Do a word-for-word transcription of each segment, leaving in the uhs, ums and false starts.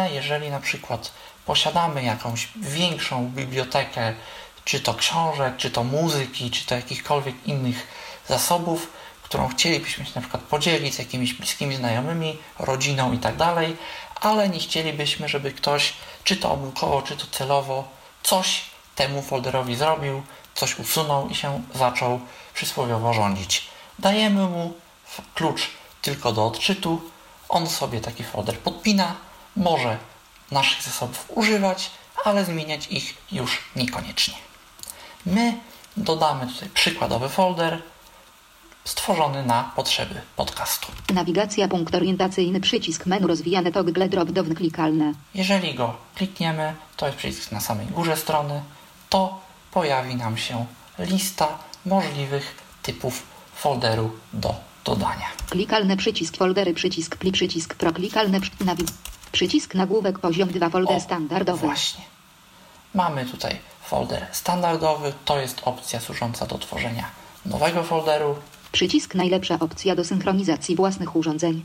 przydatne, jeżeli na przykład posiadamy jakąś większą bibliotekę, czy to książek, czy to muzyki, czy to jakichkolwiek innych zasobów, którą chcielibyśmy się na przykład podzielić z jakimiś bliskimi znajomymi, rodziną i tak dalej, ale nie chcielibyśmy, żeby ktoś, czy to omyłkowo, czy to celowo, coś temu folderowi zrobił, coś usunął i się zaczął przysłowiowo rządzić. Dajemy mu klucz tylko do odczytu, on sobie taki folder podpina, może naszych zasobów używać, ale zmieniać ich już niekoniecznie. My dodamy tutaj przykładowy folder stworzony na potrzeby podcastu. Nawigacja, punkt orientacyjny, przycisk menu rozwijane, toggle drop-down klikalne. Jeżeli go klikniemy, to jest przycisk na samej górze strony, to pojawi nam się lista możliwych typów folderu do dodania. Klikalne przycisk foldery, przycisk plik, przycisk pro, klikalne przy, nawi- przycisk nagłówek poziom dwa, folder O, standardowy. Właśnie. Mamy tutaj folder standardowy, to jest opcja służąca do tworzenia nowego folderu. Przycisk najlepsza opcja do synchronizacji własnych urządzeń.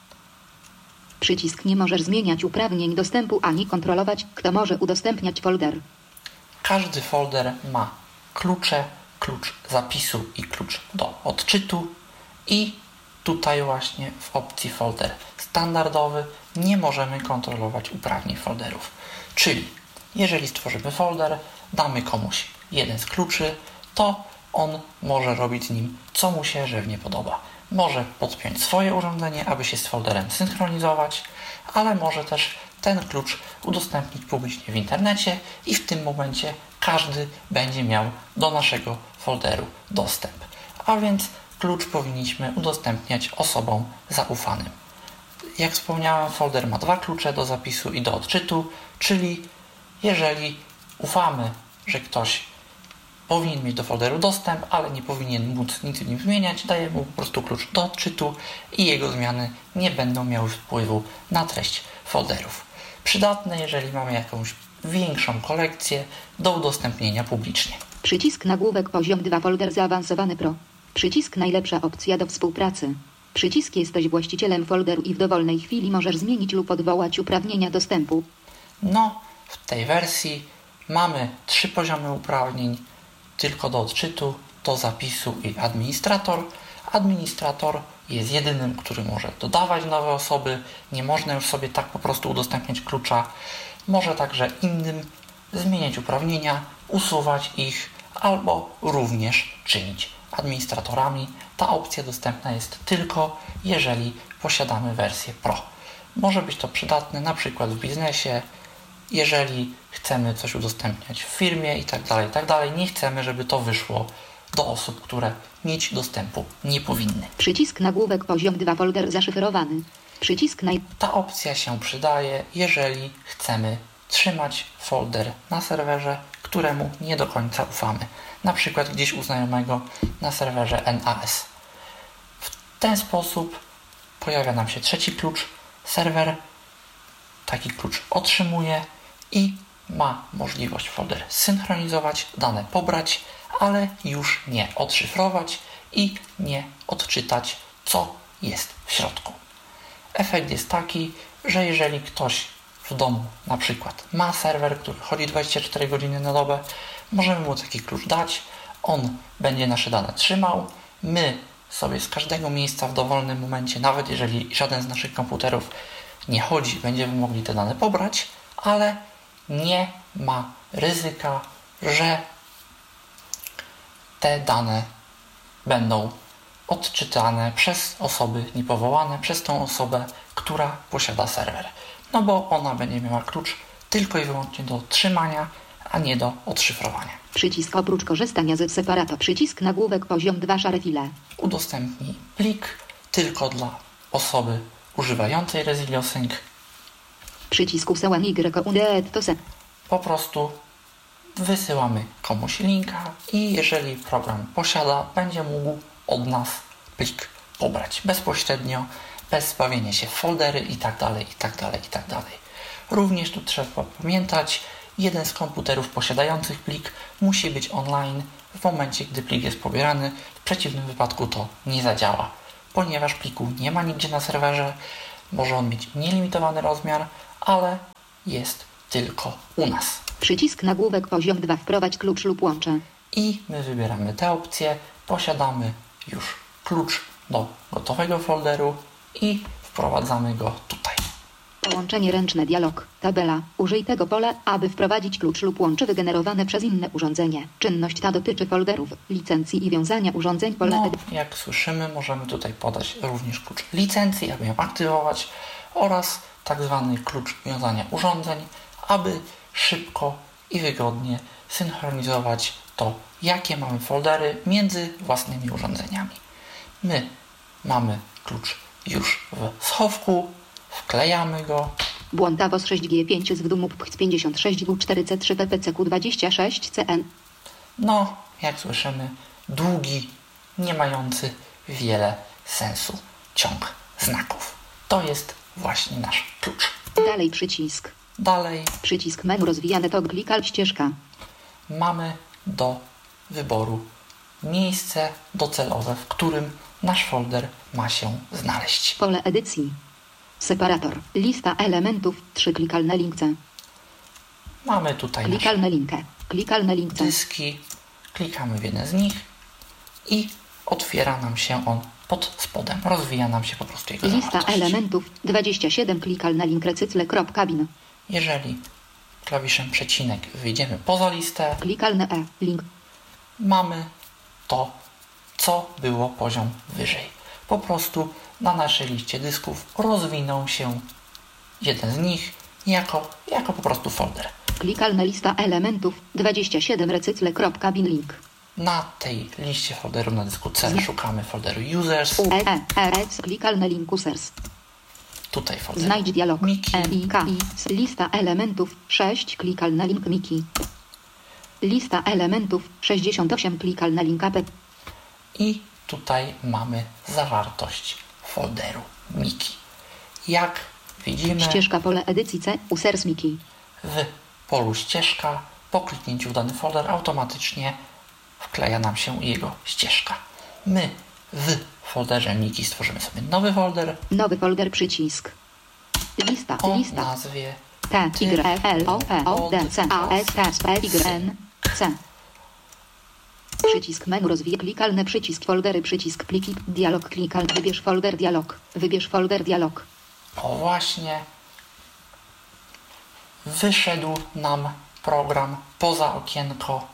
Przycisk nie możesz zmieniać uprawnień dostępu ani kontrolować, kto może udostępniać folder. Każdy folder ma klucze, klucz zapisu i klucz do odczytu i tutaj właśnie w opcji folder standardowy nie możemy kontrolować uprawnień folderów. Czyli jeżeli stworzymy folder, damy komuś jeden z kluczy, to on może robić z nim co mu się żywnie podoba. Może podpiąć swoje urządzenie, aby się z folderem synchronizować, ale może też ten klucz udostępnić publicznie w internecie i w tym momencie każdy będzie miał do naszego folderu dostęp. A więc klucz powinniśmy udostępniać osobom zaufanym. Jak wspomniałem, folder ma dwa klucze do zapisu i do odczytu, czyli jeżeli ufamy, że ktoś powinien mieć do folderu dostęp, ale nie powinien móc nic w nim zmieniać, daje mu po prostu klucz do odczytu i jego zmiany nie będą miały wpływu na treść folderów. Przydatne, jeżeli mamy jakąś większą kolekcję do udostępnienia publicznie. Przycisk nagłówek poziom dwa, folder zaawansowany pro. Przycisk najlepsza opcja do współpracy. Przycisk jesteś właścicielem folderu i w dowolnej chwili możesz zmienić lub odwołać uprawnienia dostępu. No, w tej wersji mamy trzy poziomy uprawnień, tylko do odczytu, do zapisu i administrator. Administrator jest jedynym, który może dodawać nowe osoby, nie można już sobie tak po prostu udostępniać klucza. Może także innym zmieniać uprawnienia, usuwać ich albo również czynić administratorami. Ta opcja dostępna jest tylko, jeżeli posiadamy wersję Pro. Może być to przydatne na przykład w biznesie, jeżeli chcemy coś udostępniać w firmie i tak dalej, i tak dalej. Nie chcemy, żeby to wyszło do osób, które mieć dostępu nie powinny. Przycisk nagłówek poziom dwa, folder zaszyfrowany. Przycisk naj... Ta opcja się przydaje, jeżeli chcemy trzymać folder na serwerze, któremu nie do końca ufamy. Na przykład gdzieś u znajomego na serwerze N A S. W ten sposób pojawia nam się trzeci klucz. Serwer taki klucz otrzymuje i ma możliwość folder synchronizować, dane pobrać, ale już nie odszyfrować i nie odczytać, co jest w środku. Efekt jest taki, że jeżeli ktoś w domu na przykład ma serwer, który chodzi dwadzieścia cztery godziny na dobę, możemy mu taki klucz dać, on będzie nasze dane trzymał, my sobie z każdego miejsca w dowolnym momencie, nawet jeżeli żaden z naszych komputerów nie chodzi, będziemy mogli te dane pobrać, ale nie ma ryzyka, że te dane będą odczytane przez osoby niepowołane, przez tą osobę, która posiada serwer. No bo ona będzie miała klucz tylko i wyłącznie do trzymania, a nie do odszyfrowania. Przycisk oprócz korzystania ze separato. Przycisk nagłówek poziom dwa, szare file. Udostępnij plik tylko dla osoby używającej ResiliaSync. Przycisk usyłam Y to se. Po prostu wysyłamy komuś linka i jeżeli program posiada, będzie mógł od nas plik pobrać bezpośrednio, bez bawienia się w foldery i tak dalej, i tak dalej, i tak dalej. Również tu trzeba pamiętać, jeden z komputerów posiadających plik musi być online w momencie, gdy plik jest pobierany. W przeciwnym wypadku to nie zadziała, ponieważ pliku nie ma nigdzie na serwerze. Może on mieć nielimitowany rozmiar, ale jest tylko u nas. Przycisk nagłówek poziom dwa. Wprowadź klucz lub łącze. I my wybieramy tę opcję. Posiadamy już klucz do gotowego folderu i wprowadzamy go tutaj. Połączenie ręczne dialog. Tabela. Użyj tego pola, aby wprowadzić klucz lub łącze wygenerowane przez inne urządzenie. Czynność ta dotyczy folderów, licencji i wiązania urządzeń. Pole No, jak słyszymy, możemy tutaj podać również klucz licencji, aby ją aktywować, oraz tak zwany klucz wiązania urządzeń, aby szybko i wygodnie synchronizować to, jakie mamy foldery między własnymi urządzeniami. My mamy klucz już w schowku, wklejamy go. Błąd A W O S sześć G pięć z W D U M P pięćdziesiąt sześć W cztery C trzy P P C Q dwadzieścia sześć C N. No, jak słyszymy, długi, nie mający wiele sensu ciąg znaków. To jest właśnie nasz klucz. Dalej przycisk. Dalej Przycisk menu rozwijane to klikal ścieżka. mamy do wyboru miejsce docelowe, w którym nasz folder ma się znaleźć. Pole edycji. Separator. Lista elementów. trzy klikalne linkce. Mamy tutaj nasze Klikalne linkę. Klikalne linkce. dyski, klikamy w jeden z nich i otwiera nam się on pod spodem. Rozwija nam się po prostu jego Lista zawartość. elementów. dwadzieścia siedem klikalne link recycle.bin. Jeżeli klawiszem przecinek wyjdziemy poza listę, Klikalne E. Link. mamy to, co było poziom wyżej. Po prostu na naszej liście dysków rozwinął się jeden z nich jako, jako po prostu folder. Klikalna lista elementów. dwadzieścia siedem recycle.bin link. Na tej liście folderów na dysku C szukamy folderu users. U E E S. Klikalne link users. Tutaj folder Znajdź dialog. Miki. E I K I. Lista elementów. sześć klikalna link Miki. Lista elementów. sześćdziesiąt osiem klikalna link A P. I tutaj mamy zawartość folderu Miki. Jak widzimy, Ścieżka pole edycji C. Users Miki. w polu ścieżka po kliknięciu w dany folder automatycznie wkleja nam się jego ścieżka. My w folderze Miki stworzymy sobie nowy folder Nowy folder przycisk. Lista. o Lista. nazwie T Y L O P O D C A S T S P Y N C. Przycisk menu rozwija klikalny przycisk foldery przycisk pliki dialog klikal wybierz folder dialog wybierz folder dialog. O właśnie, wyszedł nam program poza okienko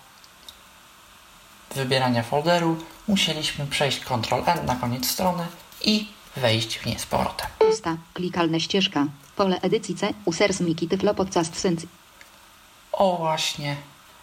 wybierania folderu. Musieliśmy przejść kontrol N na koniec strony i wejść w nie z powrotem. Pusta klikalna ścieżka pole edycji C users Miki tyflo podcast sync. O właśnie,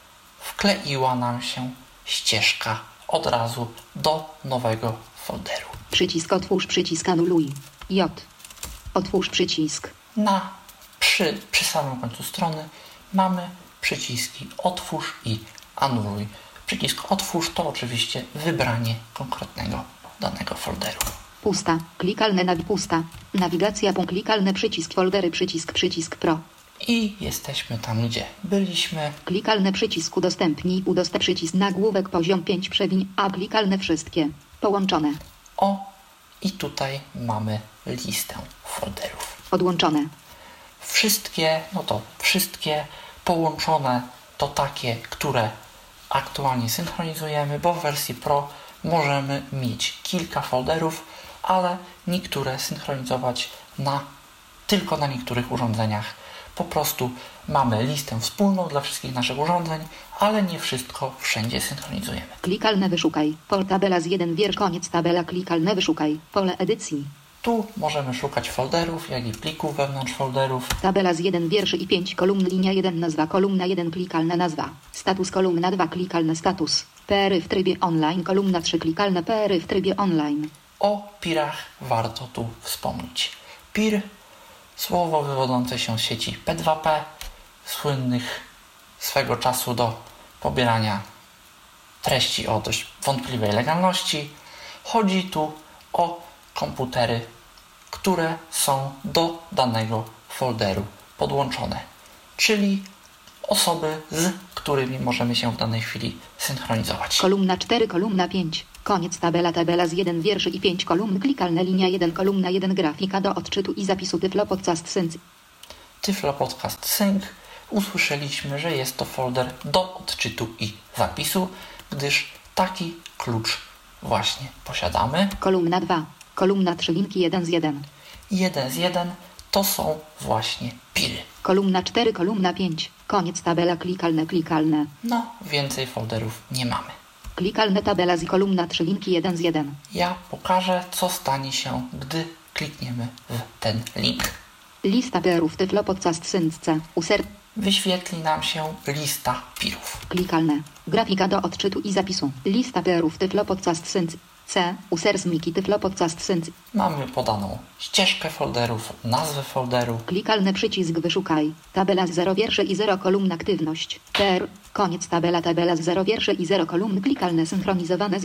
wkleiła nam się ścieżka od razu do nowego folderu. Przycisk otwórz przycisk anuluj J. Otwórz przycisk. Na przy, przy samym końcu strony mamy przyciski otwórz i anuluj. Przycisk otwórz to oczywiście wybranie konkretnego danego folderu. Pusta klikalne nawi pusta nawigacja punkt klikalny przycisk foldery przycisk przycisk pro. I jesteśmy tam, gdzie byliśmy. Klikalny przycisk udostępnij udostęp przycisk nagłówek poziom pięć przewiń a klikalne wszystkie połączone O, i tutaj mamy listę folderów. odłączone. Wszystkie, no to wszystkie połączone to takie, które aktualnie synchronizujemy, bo w wersji Pro możemy mieć kilka folderów, ale niektóre synchronizować na, tylko na niektórych urządzeniach. Po prostu mamy listę wspólną dla wszystkich naszych urządzeń, ale nie wszystko wszędzie synchronizujemy. Klikalne wyszukaj. Pol tabela z jeden wiersz koniec tabela klikalne wyszukaj. Pole edycji. Tu możemy szukać folderów, jak i plików wewnątrz folderów. Tabela z jeden wierszy i pięć kolumn linia jeden nazwa kolumna jeden klikalna nazwa. Status kolumna dwa klikalny status. P R Y w trybie online kolumna trzy klikalne P R Y w trybie online. O pirach warto tu wspomnieć. Pir, słowo wywodzące się z sieci P dwa P, słynnych swego czasu do pobierania treści o dość wątpliwej legalności. Chodzi tu o komputery, które są do danego folderu podłączone, czyli osoby, z którymi możemy się w danej chwili synchronizować. Kolumna cztery kolumna pięć. Koniec tabela tabela z jeden wierszy i pięć kolumn klikalne linia jeden kolumna jeden grafika do odczytu i zapisu tyflo podcast sync. Tyflo Podcast Sync usłyszeliśmy, że jest to folder do odczytu i zapisu, gdyż taki klucz właśnie posiadamy. Kolumna dwa. Kolumna trzy. Linki jeden z jeden. jeden z jeden to są właśnie piry. Kolumna cztery. Kolumna pięć. Koniec tabela klikalne klikalne. No, więcej folderów nie mamy. Klikalne tabela z kolumna trzy. Linki jeden z jeden. Ja pokażę, co stanie się, gdy klikniemy w ten link. Lista pirów Tyflo Podcast Sync. User. Wyświetli nam się lista pirów. Klikalne. Grafika do odczytu i zapisu. Lista pirów Tyflo Podcast Sync. C. User z Miki Tyflo Podcast Sync. Mamy podaną ścieżkę folderów, nazwę folderu. Klikalny przycisk wyszukaj. Tabela z zero wierszy i zero kolumn aktywność. P R. Koniec tabela tabela z zero wierszy i zero kolumn klikalne synchronizowane z...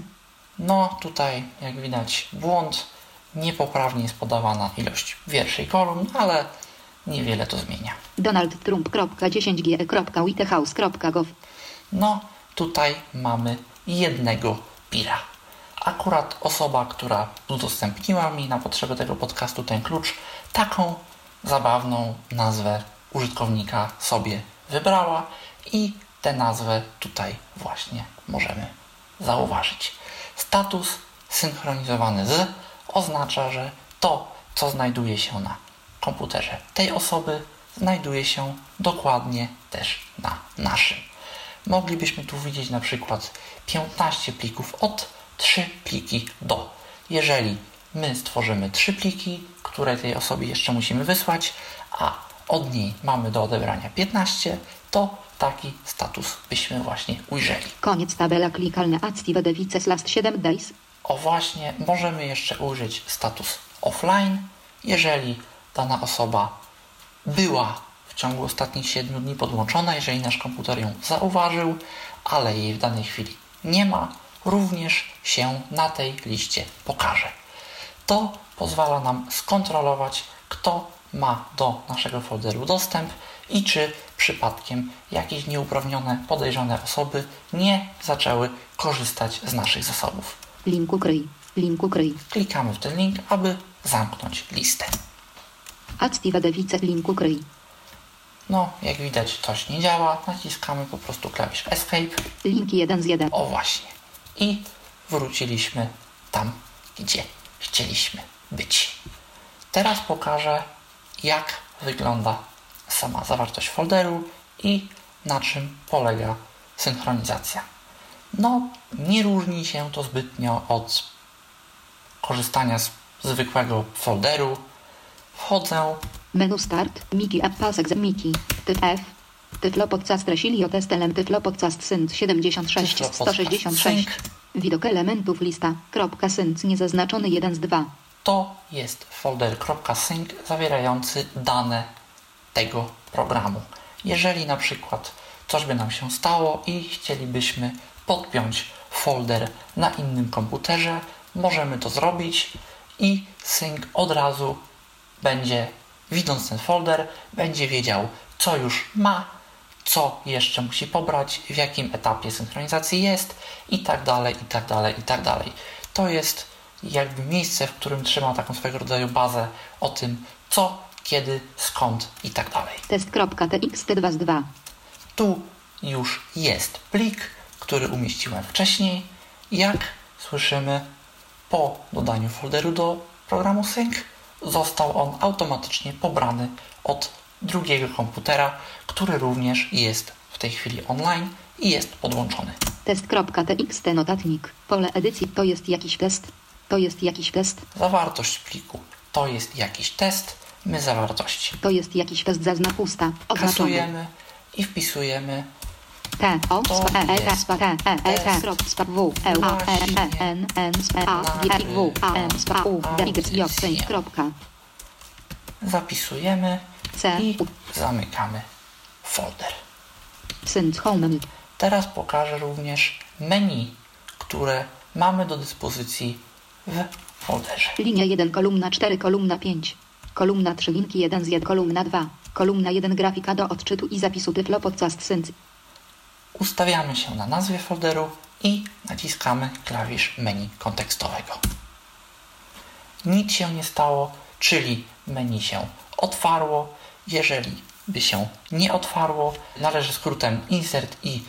No tutaj jak widać błąd. Niepoprawnie jest podawana ilość wierszy i kolumn, ale niewiele to zmienia. donald trump kropka dziesięć g kropka whitehouse kropka gov. No tutaj mamy jednego pira. Akurat osoba, która udostępniła mi na potrzeby tego podcastu ten klucz, taką zabawną nazwę użytkownika sobie wybrała i tę nazwę tutaj właśnie możemy zauważyć. Status synchronizowany z oznacza, że to, co znajduje się na komputerze tej osoby, znajduje się dokładnie też na naszym. Moglibyśmy tu widzieć na przykład piętnaście plików od, trzy pliki do. Jeżeli my stworzymy trzy pliki, które tej osobie jeszcze musimy wysłać, a od niej mamy do odebrania piętnaście, to taki status byśmy właśnie ujrzeli. Koniec tabela klikalne active devices last siedem days. O właśnie, możemy jeszcze ujrzeć status offline, jeżeli dana osoba była w ciągu ostatnich siedmiu dni podłączona, jeżeli nasz komputer ją zauważył, ale jej w danej chwili nie ma, również się na tej liście pokaże. To pozwala nam skontrolować, kto ma do naszego folderu dostęp i czy przypadkiem jakieś nieuprawnione, podejrzane osoby nie zaczęły korzystać z naszych zasobów. Linku kryj. Linku kryj. Klikamy w ten link, aby zamknąć listę. Active device linku kryj. No, jak widać coś nie działa, naciskamy po prostu klawisz Escape. Linki jeden z jeden. O właśnie. I wróciliśmy tam, gdzie chcieliśmy być. Teraz pokażę, jak wygląda sama zawartość folderu i na czym polega synchronizacja. No, nie różni się to zbytnio od korzystania z zwykłego folderu. Wchodzę. Menu start. Miki app pasek z Miki. Typ F. Tyflo podcast resilio testelem Tyflo podcast sync siedemdziesiąt sześć sto sześćdziesiąt sześć. Widok elementów lista. Kropka sync niezaznaczony jeden z dwa. To jest folder .sync zawierający dane tego programu. Jeżeli na przykład coś by nam się stało i chcielibyśmy podpiąć folder na innym komputerze, możemy to zrobić i sync od razu będzie, widząc ten folder, będzie wiedział, co już ma, co jeszcze musi pobrać, w jakim etapie synchronizacji jest i tak dalej, i tak dalej, i tak dalej. To jest jakby miejsce, w którym trzyma taką swego rodzaju bazę o tym, co, kiedy, skąd i tak dalej. Test.txt dwa z dwa. Tu już jest plik, który umieściłem wcześniej. Jak słyszymy, po dodaniu folderu do programu Sync został on automatycznie pobrany od drugiego komputera, który również jest w tej chwili online i jest podłączony. Test.txt notatnik. Pole edycji. To jest jakiś test. To jest jakiś test. Zawartość pliku. To jest jakiś test. My zawartości. To jest jakiś test zaznak pusta. Oznaczony. Kasujemy i wpisujemy. T O To S P E jest S P T E E T Krop Sp W E A N N N Sp A G W A M Sp U D Y J Sync. Kropka. Zapisujemy C i zamykamy folder. Sync Home. Teraz pokażę również menu, które mamy do dyspozycji w folderze. Linia jeden, kolumna cztery, kolumna pięć. Kolumna trzy, linki jeden z jeden, kolumna dwa. Kolumna jeden, grafika do odczytu i zapisu Tyflo Podcast Sync. Ustawiamy się na nazwie folderu i naciskamy klawisz menu kontekstowego. Nic się nie stało, czyli menu się otwarło Jeżeli by się nie otwarło, należy skrótem insert i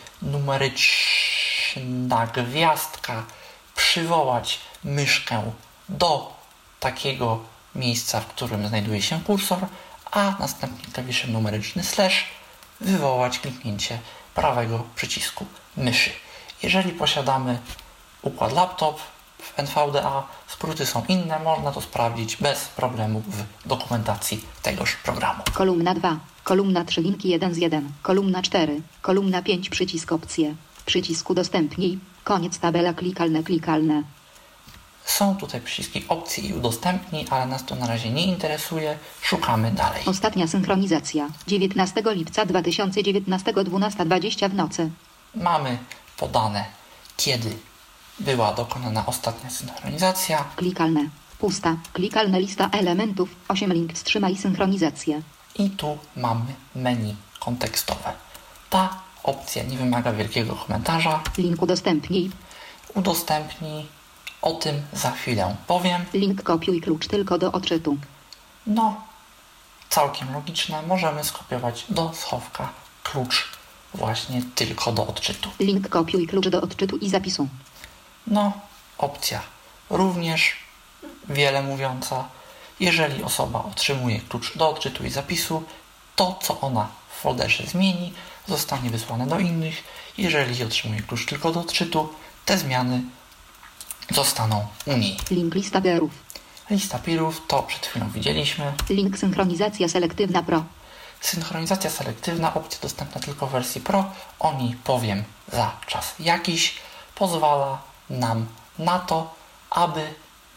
numeryczna gwiazdka przywołać myszkę do takiego miejsca, w którym znajduje się kursor, a następnie klawiszem numeryczny slash wywołać kliknięcie prawego przycisku myszy. Jeżeli posiadamy układ laptop w N V D A, skróty są inne, można to sprawdzić bez problemu w dokumentacji tegoż programu. Kolumna dwa, kolumna trzy, linki jeden z jeden, kolumna cztery, kolumna pięć, przycisk opcje, przycisk udostępnij, koniec tabela, klikalne, klikalne. Są tutaj przyciski opcji i udostępnij, ale nas to na razie nie interesuje. Szukamy dalej. Ostatnia synchronizacja. dziewiętnastego lipca dwa tysiące dziewiętnastego, dwunasta dwadzieścia w nocy. Mamy podane, kiedy była dokonana ostatnia synchronizacja. Klikalne. Pusta. Klikalne lista elementów. osiem link wstrzymaj synchronizację. I tu mamy menu kontekstowe. Ta opcja nie wymaga wielkiego komentarza. Link udostępnij. Udostępnij. O tym za chwilę powiem. Link kopiuj klucz tylko do odczytu. No, całkiem logiczne. Możemy skopiować do schowka klucz właśnie tylko do odczytu. Link kopiuj klucz do odczytu i zapisu. No, opcja również wiele mówiąca. Jeżeli osoba otrzymuje klucz do odczytu i zapisu, to co ona w folderze zmieni, zostanie wysłane do innych. Jeżeli otrzymuje klucz tylko do odczytu, te zmiany zostaną u niej. Link lista peerów. Lista peerów to przed chwilą widzieliśmy. Link synchronizacja selektywna Pro. Synchronizacja selektywna, opcja dostępna tylko w wersji Pro. O niej powiem za czas jakiś. Pozwala nam na to, aby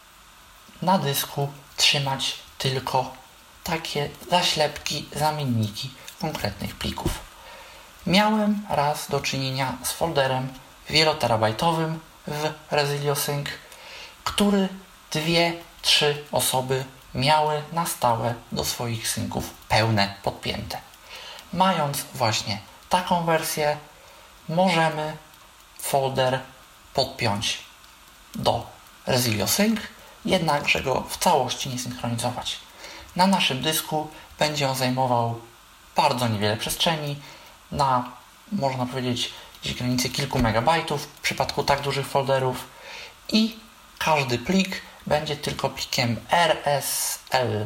na dysku trzymać tylko takie zaślepki, zamienniki konkretnych plików. Miałem raz do czynienia z folderem wieloterabajtowym w ResilioSync, który dwie, trzy osoby miały na stałe do swoich synków pełne podpięte. Mając właśnie taką wersję, możemy folder podpiąć do ResilioSync, jednakże go w całości nie synchronizować. Na naszym dysku będzie on zajmował bardzo niewiele przestrzeni, na, można powiedzieć, gdzieś granicy kilku megabajtów w przypadku tak dużych folderów i każdy plik będzie tylko plikiem R S L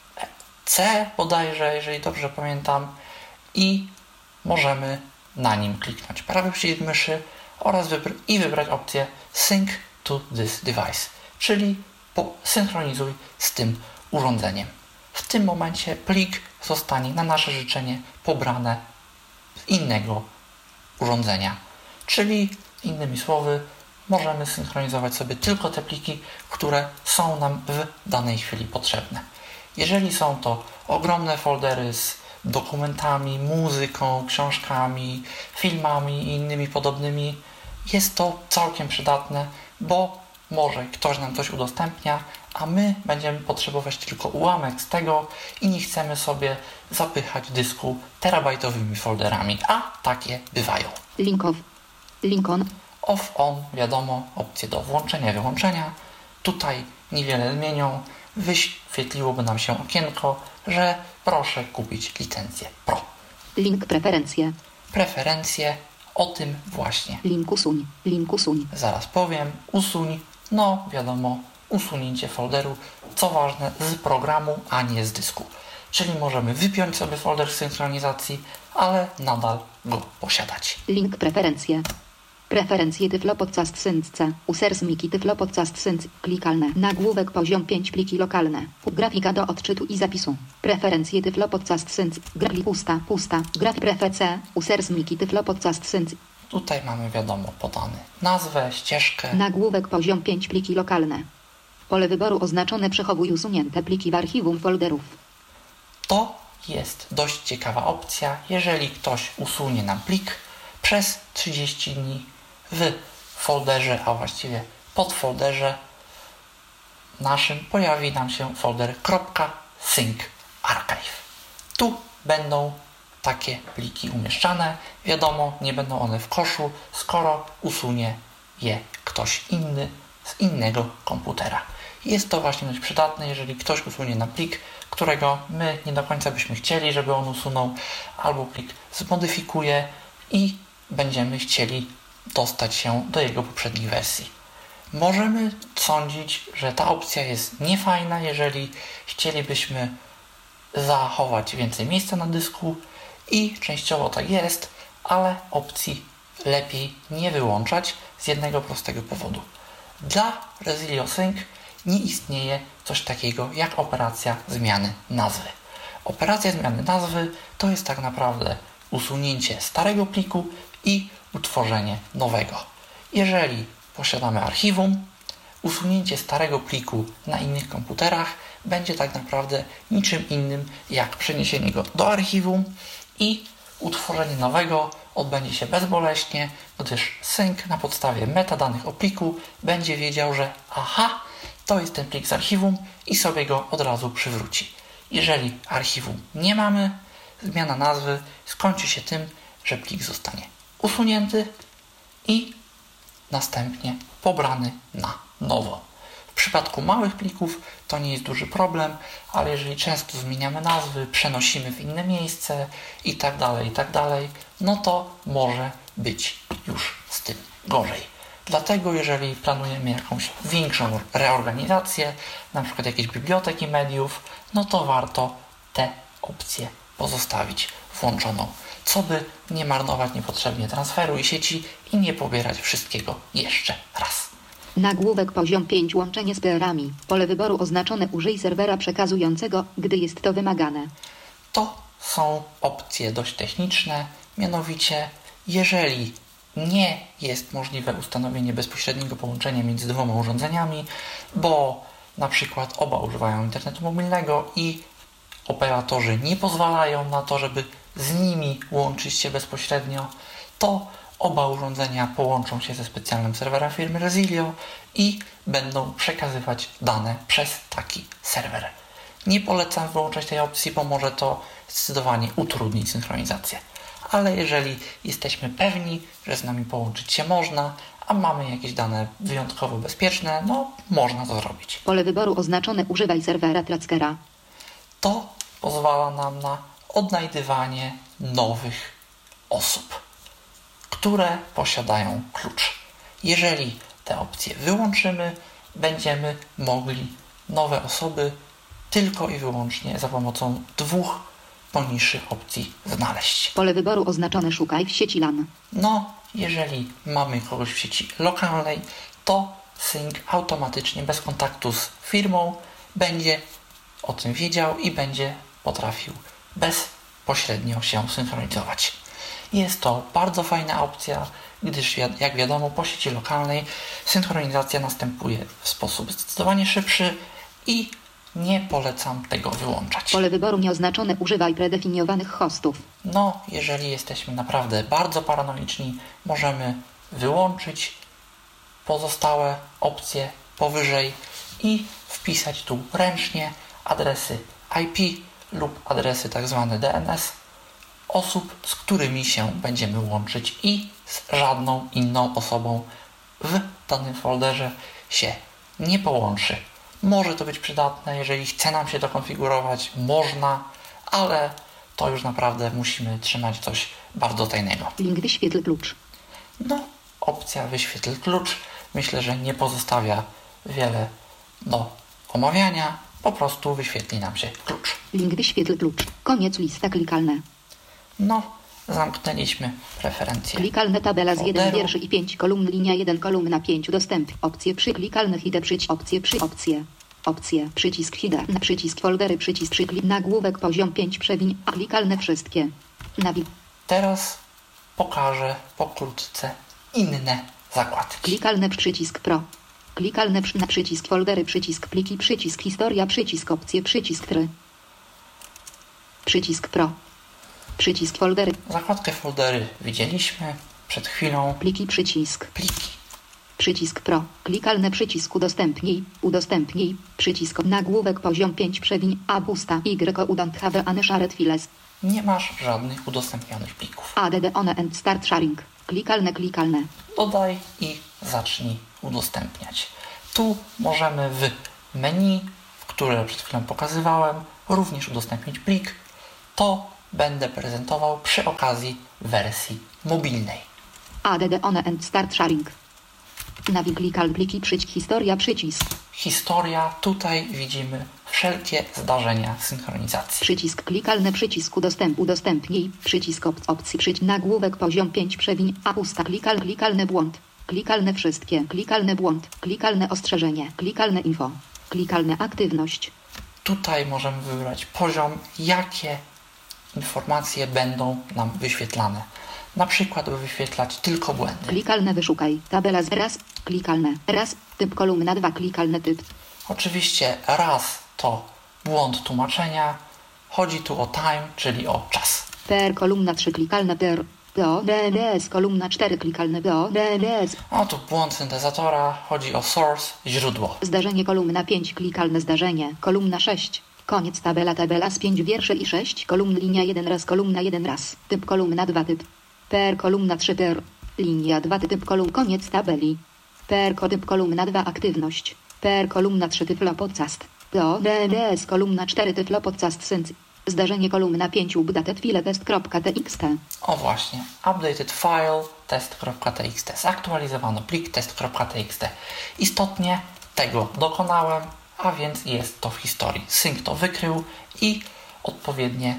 C bodajże, jeżeli dobrze pamiętam, i możemy na nim kliknąć prawy przycisk myszy oraz wybr- i wybrać opcję Sync to this device, czyli synchronizuj z tym urządzeniem. W tym momencie plik zostanie na nasze życzenie pobrane z innego urządzenia, czyli innymi słowy możemy synchronizować sobie tylko te pliki, które są nam w danej chwili potrzebne. Jeżeli są to ogromne foldery z dokumentami, muzyką, książkami, filmami i innymi podobnymi, jest to całkiem przydatne, bo może ktoś nam coś udostępnia, a my będziemy potrzebować tylko ułamek z tego i nie chcemy sobie zapychać dysku terabajtowymi folderami, a takie bywają. Link off. Link on. Off, on, wiadomo, opcje do włączenia, wyłączenia. Tutaj niewiele zmienią. Wyświetliłoby nam się okienko, że proszę kupić licencję Pro. Link preferencje. Preferencje, o tym właśnie. Link usuń. Link usuń. Zaraz powiem. Usuń, no wiadomo, usunięcie folderu, co ważne, z programu, a nie z dysku. Czyli możemy wypiąć sobie folder synchronizacji, ale nadal go posiadać. Link preferencje. Preferencje Tyflo Podcast Sync. Users Miki Tyflo Podcast Sync. Klikalne. Nagłówek poziom pięć, pliki lokalne. Grafika do odczytu i zapisu. Preferencje Tyflo Podcast Sync. Grafik pusta, pusta. Grafik preferencje. Users Miki Tyflo Podcast Sync. Tutaj mamy wiadomo podany nazwę, ścieżkę. Nagłówek poziom pięć, pliki lokalne. Pole wyboru oznaczone przechowuj usunięte pliki w archiwum folderów. To jest dość ciekawa opcja, jeżeli ktoś usunie nam plik przez trzydzieści dni w folderze, a właściwie podfolderze naszym pojawi nam się folder .sync archive. Tu będą takie pliki umieszczane. Wiadomo, nie będą one w koszu, skoro usunie je ktoś inny z innego komputera. Jest to właśnie dość przydatne, jeżeli ktoś usunie nam plik, którego my nie do końca byśmy chcieli, żeby on usunął, albo plik zmodyfikuje i będziemy chcieli dostać się do jego poprzedniej wersji. Możemy sądzić, że ta opcja jest niefajna, jeżeli chcielibyśmy zachować więcej miejsca na dysku i częściowo tak jest, ale opcji lepiej nie wyłączać z jednego prostego powodu. Dla Resilio Sync nie istnieje coś takiego jak operacja zmiany nazwy. Operacja zmiany nazwy to jest tak naprawdę usunięcie starego pliku i utworzenie nowego. Jeżeli posiadamy archiwum, usunięcie starego pliku na innych komputerach będzie tak naprawdę niczym innym jak przeniesienie go do archiwum i utworzenie nowego odbędzie się bezboleśnie, gdyż sync na podstawie metadanych o pliku będzie wiedział, że aha, to jest ten plik z archiwum i sobie go od razu przywróci. Jeżeli archiwum nie mamy, zmiana nazwy skończy się tym, że plik zostanie usunięty i następnie pobrany na nowo. W przypadku małych plików to nie jest duży problem, ale jeżeli często zmieniamy nazwy, przenosimy w inne miejsce i tak dalej, i tak dalej, no to może być już z tym gorzej. Dlatego jeżeli planujemy jakąś większą reorganizację, na przykład jakieś biblioteki mediów, no to warto tę opcję pozostawić włączoną, co by nie marnować niepotrzebnie transferu i sieci i nie pobierać wszystkiego jeszcze raz. Nagłówek poziom pięć. Łączenie z P R-ami. Pole wyboru oznaczone użyj serwera przekazującego, gdy jest to wymagane. To są opcje dość techniczne, mianowicie jeżeli nie jest możliwe ustanowienie bezpośredniego połączenia między dwoma urządzeniami, bo na przykład oba używają internetu mobilnego i operatorzy nie pozwalają na to, żeby z nimi łączyć się bezpośrednio, to oba urządzenia połączą się ze specjalnym serwerem firmy Resilio i będą przekazywać dane przez taki serwer. Nie polecam wyłączać tej opcji, bo może to zdecydowanie utrudnić synchronizację. Ale jeżeli jesteśmy pewni, że z nami połączyć się można, a mamy jakieś dane wyjątkowo bezpieczne, no można to zrobić. Pole wyboru oznaczone używaj serwera Trackera. To pozwala nam na odnajdywanie nowych osób, które posiadają klucz. Jeżeli te opcje wyłączymy, będziemy mogli nowe osoby tylko i wyłącznie za pomocą dwóch poniższych opcji znaleźć. Pole wyboru oznaczone szukaj w sieci LAN. No, jeżeli mamy kogoś w sieci lokalnej, to sync automatycznie, bez kontaktu z firmą, będzie o tym wiedział i będzie potrafił bezpośrednio się synchronizować. Jest to bardzo fajna opcja, gdyż jak wiadomo po sieci lokalnej synchronizacja następuje w sposób zdecydowanie szybszy i nie polecam tego wyłączać. Pole wyboru nieoznaczone używaj predefiniowanych hostów. No, jeżeli jesteśmy naprawdę bardzo paranojiczni, możemy wyłączyć pozostałe opcje powyżej i wpisać tu ręcznie adresy I P lub adresy tak zwane D N S osób, z którymi się będziemy łączyć i z żadną inną osobą w danym folderze się nie połączy. Może to być przydatne, jeżeli chce nam się to konfigurować, można, ale to już naprawdę musimy trzymać coś bardzo tajnego. Link wyświetl klucz. No, opcja wyświetl klucz myślę, że nie pozostawia wiele do omawiania, po prostu wyświetli nam się klucz. Link wyświetl klucz. Koniec lista klikalne. No, zamknęliśmy preferencje. Klikalne tabela z folderu. jeden wierszy i pięć kolumn, linia jeden kolumna pięć dostęp. Opcje przy klikalne hide przyć opcje przy opcje. Opcje przycisk hide na przycisk foldery przycisk przyklik nagłówek poziom pięć przewiń a klikalne wszystkie. Nawi. Teraz pokażę pokrótce inne zakładki. Klikalne przycisk pro. Klikalne przy, na przycisk foldery przycisk pliki przycisk historia przycisk opcje przycisk try. Przycisk pro. Przycisk foldery. Zakładkę foldery widzieliśmy przed chwilą. Pliki przycisk. Pliki. Przycisk pro. Klikalne przycisk udostępnij. Udostępnij. Przycisk nagłówek poziom pięć przewiń a busta y don't have any shared files. Nie masz żadnych udostępnionych plików. Add one and start sharing. Klikalne klikalne. Dodaj i zacznij udostępniać. Tu możemy w menu, które przed chwilą pokazywałem, również udostępnić plik, to będę prezentował przy okazji wersji mobilnej. Add on and start sharing. Naviglikal pliki przycisk historia przycisk. Historia, tutaj widzimy wszelkie zdarzenia synchronizacji. Przycisk klikalny przycisk udostęp udostępnij przycisk op opcji przycisk nagłówek poziom pięć przewiń a pusta klikal klikalny błąd. Klikalne wszystkie, klikalny błąd, klikalne ostrzeżenie, klikalne info, klikalne aktywność. Tutaj możemy wybrać poziom, jakie informacje będą nam wyświetlane. Na przykład, by wyświetlać tylko błędy. Klikalne wyszukaj, tabela z raz, klikalne, raz, typ kolumna dwa, klikalny typ. Oczywiście raz to błąd tłumaczenia. Chodzi tu o time, czyli o czas. Per kolumna trzy, klikalne per. Do D D S kolumna cztery klikalne do D D S. A tu błąd syntezatora, chodzi o source, źródło. Zdarzenie kolumna pięć klikalne zdarzenie, kolumna sześć. Koniec tabela tabela z pięć wiersze i sześć kolumn linia jeden raz kolumna jeden raz. Typ kolumna dwa typ. Per kolumna trzy per. Linia dwa typ kolumn koniec tabeli. Per typ kolumna dwa aktywność. Per kolumna trzy tyflo podcast. Do D D S kolumna cztery tyflo podcast sync. Zdarzenie kolumna pięć updated file test.txt. O właśnie, updated file test.txt. Zaktualizowano plik test.txt. Istotnie tego dokonałem, a więc jest to w historii. Sync to wykrył i odpowiednie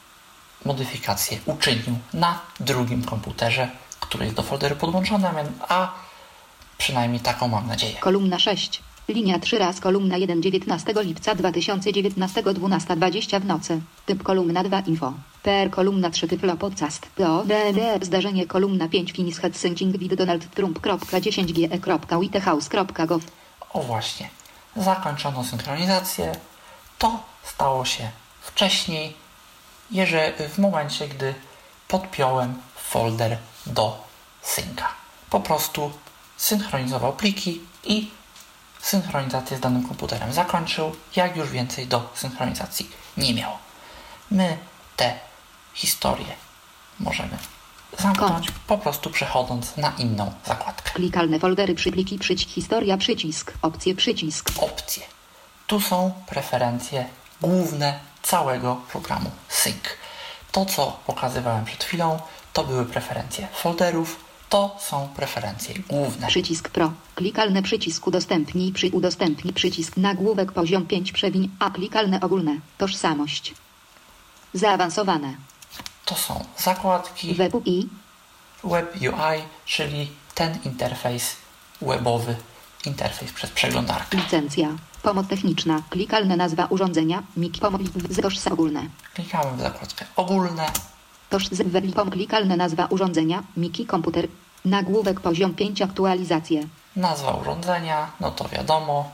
modyfikacje uczynił na drugim komputerze, który jest do folderu podłączony, a przynajmniej taką mam nadzieję. Kolumna sześć. Linia trzy raz kolumna jeden dziewiętnastego lipca dwa tysiące dziewiętnastego dwunasta dwadzieścia w nocy. Typ kolumna dwa info. Per kolumna trzy tyflo podcast. Do D D zdarzenie kolumna pięć finish head syncing with Donald Trump.dziesięć ge.whitehouse.gov. O właśnie. Zakończono synchronizację. To stało się wcześniej, jeżeli w momencie, gdy podpiąłem folder do synka. Po prostu synchronizował pliki i synchronizację z danym komputerem zakończył, jak już więcej do synchronizacji nie miał. My tę historię możemy zamknąć, po prostu przechodząc na inną zakładkę. Klikalne foldery, przypliki, przycisk, historia, przycisk, opcje, przycisk. Opcje. Tu są preferencje główne całego programu Sync. To, co pokazywałem przed chwilą, to były preferencje folderów. To są preferencje główne. Przycisk Pro. Klikalny przycisk udostępnij przy udostępnij przycisk nagłówek poziom pięć przewiń a klikalne ogólne. Tożsamość. Zaawansowane. To są zakładki Web U I. Web U I, czyli ten interfejs webowy, interfejs przez przeglądarkę. Licencja. Pomoc techniczna. Klikalna nazwa urządzenia. Mik pomoc tożsam ogólne. Klikamy w zakładkę ogólne. Toż z pom klikalna nazwa urządzenia, Miki komputer, nagłówek poziom pięć aktualizacje. Nazwa urządzenia, no to wiadomo.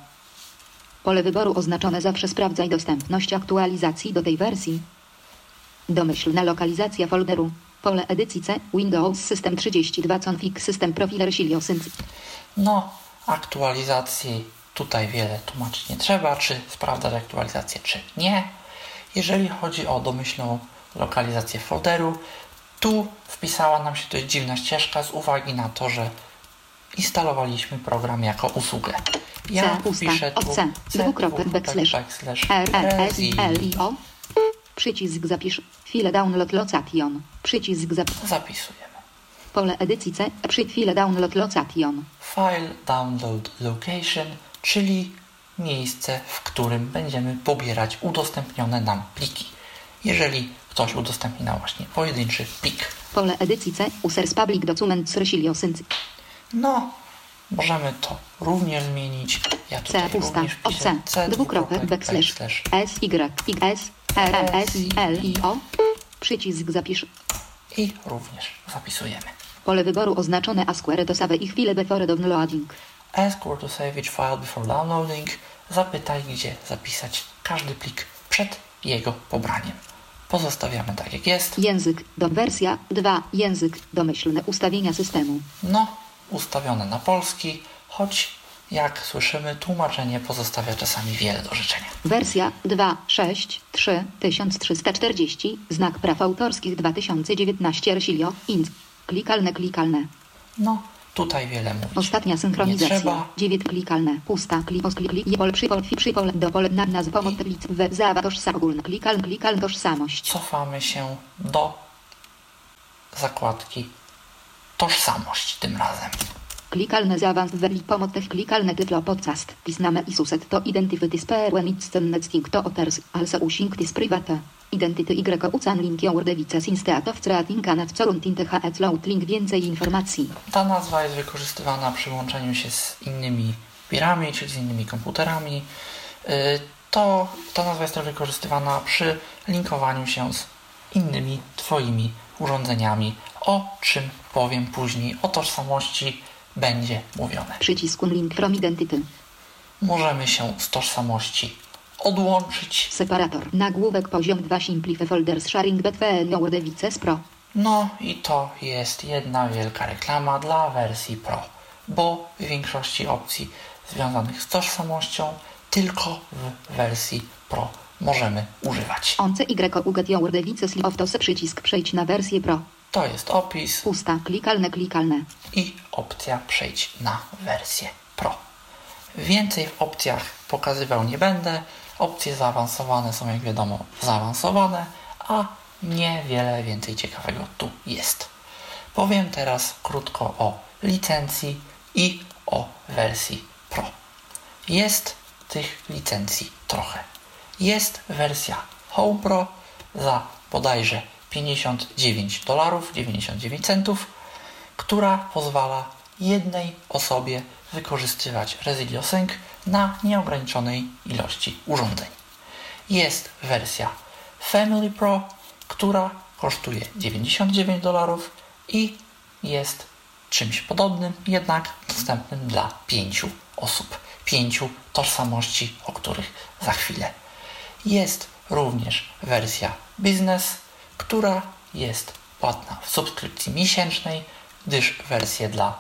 Pole wyboru oznaczone zawsze sprawdzaj dostępność aktualizacji do tej wersji. Domyślna lokalizacja folderu. Pole edycji C, Windows System trzydzieści dwa config System Profiler Siliosync. No, aktualizacji tutaj wiele tłumaczyć nie trzeba, czy sprawdzać aktualizację, czy nie. Jeżeli chodzi o domyślną lokalizację folderu, tu wpisała nam się dość dziwna ścieżka z uwagi na to, że instalowaliśmy program jako usługę. Ja wpiszę tu C, dwukropek, backslash, R, S, L, I, O, przycisk zapisz, file download location, przycisk zapisz. Zapisujemy. Pole edycji C, przy file download location. File download location, czyli miejsce, w którym będziemy pobierać udostępnione nam pliki. Jeżeli ktoś udostępni nam właśnie pojedynczy plik. Pole edycji C, users public documents resiliosync. No, możemy to również zmienić. Ja tutaj C, pusta, również o C, C, dwukropek, backslash, S, Y, X, R, S, L, I, O, przycisk zapisz. I również zapisujemy. Pole wyboru oznaczone ask where to save i chwilę before downloading. Ask where to save each file before downloading. Zapytaj, gdzie zapisać każdy plik przed jego pobraniem. Pozostawiamy tak, jak jest. Język, do wersja dwa, język, domyślne ustawienia systemu. No, ustawione na polski, choć jak słyszymy, tłumaczenie pozostawia czasami wiele do życzenia. Wersja dwa sześć trzy tysiąc trzysta czterdzieści, znak praw autorskich dwa tysiące dziewiętnaście Resilio, int. Klikalne, klikalne. No, tutaj wiele mówić Ostatnia nie synchronizacja. trzeba. dziewięć klikalne. Pusta. Klik. Klik. Klik. Pol. Przy. Pol. Przy. Pol. Do pole. Na. Nazw. Pomoc. Tablic. Web. Zawa. Tożsam. Ogólna. Klikal. Klikal. Tożsamość. Cofamy się do zakładki tożsamość tym razem. Klikalne zaawanс weli pomoc tech klikalne tyflo podcast. Pisname isuset to identity spare when it's tennesting to others also using this private. Identity y ucan link jourdewice sinsteatow creatinga nad coruntin thec load link więcej informacji. Ta nazwa jest wykorzystywana przy łączeniu się z innymi pirami, czyli z innymi komputerami. To, ta nazwa jest też wykorzystywana przy linkowaniu się z innymi Twoimi urządzeniami, o czym powiem później. O tożsamości będzie mówione. Przycisk link from identity. Możemy się z tożsamości odłączyć. Separator. Nagłówek poziom dwa Simplify Folders Sharing Between Jourdewices Pro. No i to jest jedna wielka reklama dla wersji Pro, bo w większości opcji związanych z tożsamością tylko w wersji Pro możemy używać. Once y uget Jourdewices of to przycisk przejdź na wersję Pro. To jest opis. Pusta. Klikalne. Klikalne. I opcja przejdź na wersję Pro. Więcej w opcjach pokazywał nie będę. Opcje zaawansowane są, jak wiadomo, zaawansowane, a niewiele więcej ciekawego tu jest. Powiem teraz krótko o licencji i o wersji Pro. Jest tych licencji trochę. Jest wersja Home Pro za bodajże pięćdziesiąt dziewięć dolarów dziewięćdziesiąt dziewięć centów, która pozwala jednej osobie wykorzystywać Resilio Sync na nieograniczonej ilości urządzeń. Jest wersja Family Pro, która kosztuje dziewięćdziesiąt dziewięć dolarów i jest czymś podobnym, jednak dostępnym dla pięciu osób, pięciu tożsamości, o których za chwilę. Jest również wersja Business, która jest płatna w subskrypcji miesięcznej, gdyż wersje dla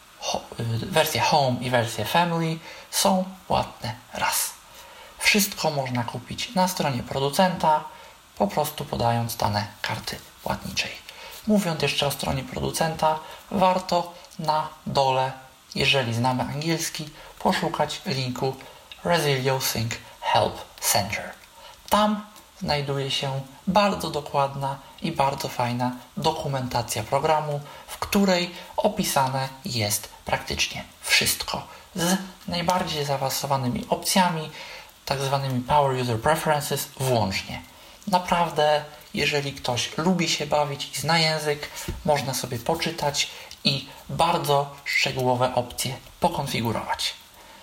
wersje Home i wersje Family są płatne raz. Wszystko można kupić na stronie producenta, po prostu podając dane karty płatniczej. Mówiąc jeszcze o stronie producenta, warto na dole, jeżeli znamy angielski, poszukać linku Resilio Sync Help Center. Tam znajduje się bardzo dokładna i bardzo fajna dokumentacja programu, w której opisane jest praktycznie wszystko z najbardziej zaawansowanymi opcjami, tak zwanymi Power User Preferences włącznie. Naprawdę, jeżeli ktoś lubi się bawić i zna język, można sobie poczytać i bardzo szczegółowe opcje pokonfigurować.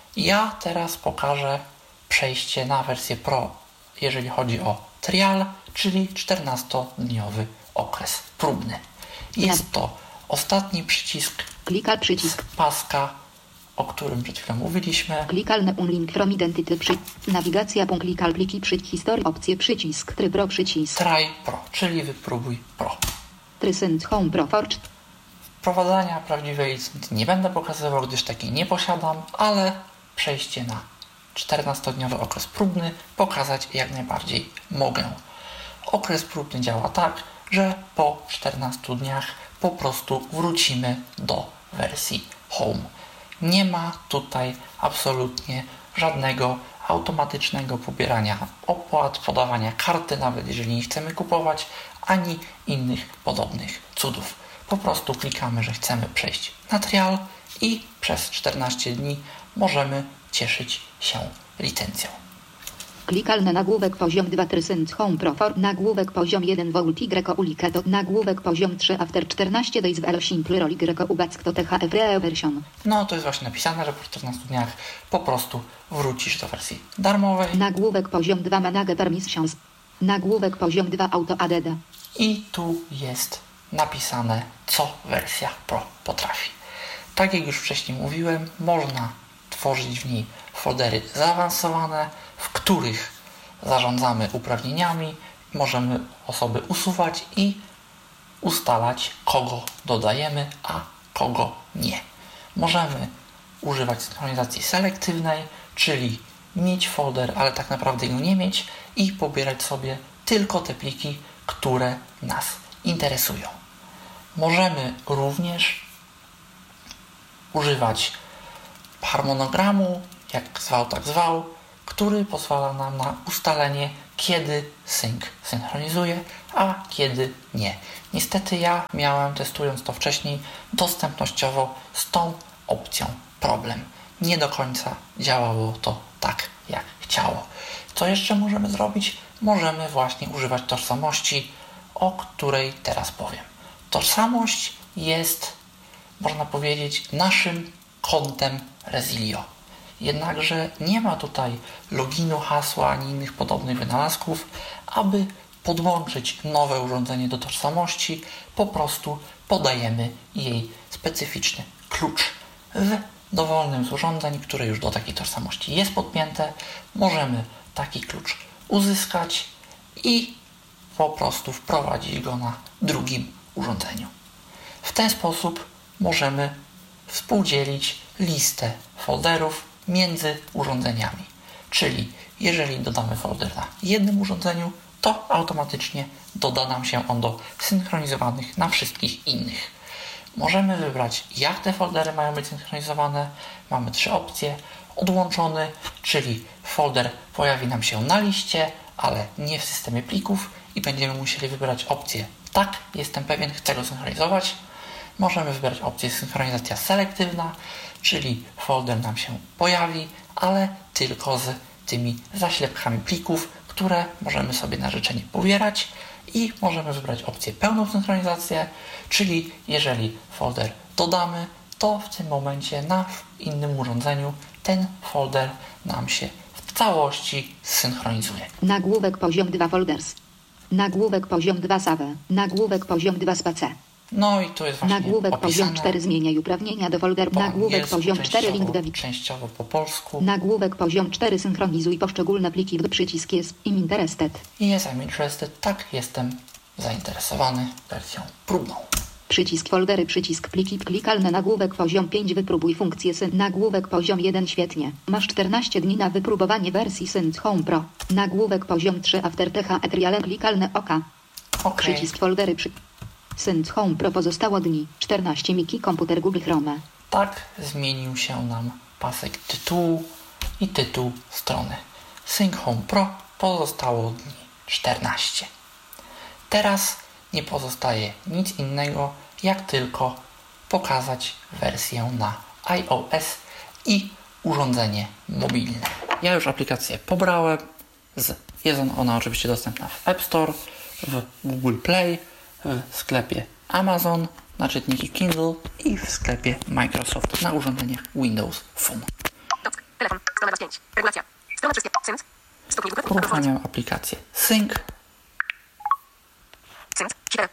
Ja teraz pokażę przejście na wersję Pro, jeżeli chodzi o trial, czyli czternastodniowy okres próbny. Jest to ostatni przycisk, Klikal przycisk. paska, o którym przed chwilą mówiliśmy. Klikalne unlink from identity przy. Nawigacja punkt klikal pliki przy historii opcje przycisk. Tryb Pro przycisk. Try Pro, czyli wypróbuj Pro. Trysent Home Pro Forge. Wprowadzania prawdziwej licencji nie będę pokazywał, gdyż takiej nie posiadam, ale przejście na czternastodniowy okres próbny pokazać jak najbardziej mogę. Okres próbny działa tak, że po czternastu dniach po prostu wrócimy do wersji Home. Nie ma tutaj absolutnie żadnego automatycznego pobierania opłat, podawania karty, nawet jeżeli nie chcemy kupować, ani innych podobnych cudów. Po prostu klikamy, że chcemy przejść na trial i przez czternaście dni możemy cieszyć się licencją. Klikalne nagłówek poziom dwa Trysent Home Pro For. Nagłówek poziom jeden Volt Y Uliketo. Nagłówek poziom trzy After czternaście Days Velo Simple Roll Y Ubackto T H F R E version. No to jest właśnie napisane, że po czternastu dniach po prostu wrócisz do wersji darmowej. Nagłówek poziom dwa Manage Permissions. Nagłówek poziom dwa Auto A D D. I tu jest napisane, co wersja Pro potrafi. Tak jak już wcześniej mówiłem, można tworzyć w niej foldery zaawansowane, w których zarządzamy uprawnieniami, możemy osoby usuwać i ustalać, kogo dodajemy, a kogo nie. Możemy używać synchronizacji selektywnej, czyli mieć folder, ale tak naprawdę go nie mieć i pobierać sobie tylko te pliki, które nas interesują. Możemy również używać harmonogramu, jak zwał, tak zwał, który pozwala nam na ustalenie, kiedy sync synchronizuje, a kiedy nie. Niestety ja miałem, testując to wcześniej, dostępnościowo z tą opcją problem. Nie do końca działało to tak, jak chciało. Co jeszcze możemy zrobić? Możemy właśnie używać tożsamości, o której teraz powiem. Tożsamość jest, można powiedzieć, naszym kontem Resilio. Jednakże nie ma tutaj loginu, hasła ani innych podobnych wynalazków. Aby podłączyć nowe urządzenie do tożsamości, po prostu podajemy jej specyficzny klucz. W dowolnym z urządzeń, które już do takiej tożsamości jest podpięte, możemy taki klucz uzyskać i po prostu wprowadzić go na drugim urządzeniu. W ten sposób możemy współdzielić listę folderów między urządzeniami. Czyli jeżeli dodamy folder na jednym urządzeniu, to automatycznie doda nam się on do synchronizowanych na wszystkich innych. Możemy wybrać, jak te foldery mają być synchronizowane. Mamy trzy opcje. Odłączony, czyli folder pojawi nam się na liście, ale nie w systemie plików i będziemy musieli wybrać opcję tak, jestem pewien, chcę go synchronizować. Możemy wybrać opcję synchronizacja selektywna, czyli folder nam się pojawi, ale tylko z tymi zaślepkami plików, które możemy sobie na życzenie pobierać. I możemy wybrać opcję pełną synchronizację, czyli jeżeli folder dodamy, to w tym momencie na innym urządzeniu ten folder nam się w całości synchronizuje. Nagłówek poziom dwa folders. Nagłówek poziom dwa save. Nagłówek poziom dwa space. No i tu jest właśnie Nagłówek opisane poziom cztery zmieniaj uprawnienia do folderu. po Nagłówek poziom cztery link do częściowo po polsku. Nagłówek poziom cztery synchronizuj poszczególne pliki. Gdy przycisk jest I'm interested. Yes, I'm interested. Tak, jestem zainteresowany wersją próbną. Przycisk foldery, przycisk pliki, klikalne. Nagłówek poziom pięć, wypróbuj funkcję syn. Nagłówek poziom jeden, świetnie. Masz czternaście dni na wypróbowanie wersji Synth Home Pro. Nagłówek poziom trzy, Aftertech Etrialen, klikalne oka. Okay. Przycisk foldery, przy... Synth Home Pro, pozostało dni. czternaście, Miki, komputer Google Chrome. Tak zmienił się nam pasek tytułu i tytuł strony. Sync Home Pro pozostało dni czternaście. Teraz nie pozostaje nic innego, jak tylko pokazać wersję na iOS i urządzenie mobilne. Ja już aplikację pobrałem. Jest ona oczywiście dostępna w App Store, w Google Play, w sklepie Amazon na czytniki Kindle i w sklepie Microsoft na urządzeniach Windows Phone. Telefon, strona pięć, regulacja, strona wszystkie, sync, stopień Google, Uruchamiam aplikację Sync. sync, cztery.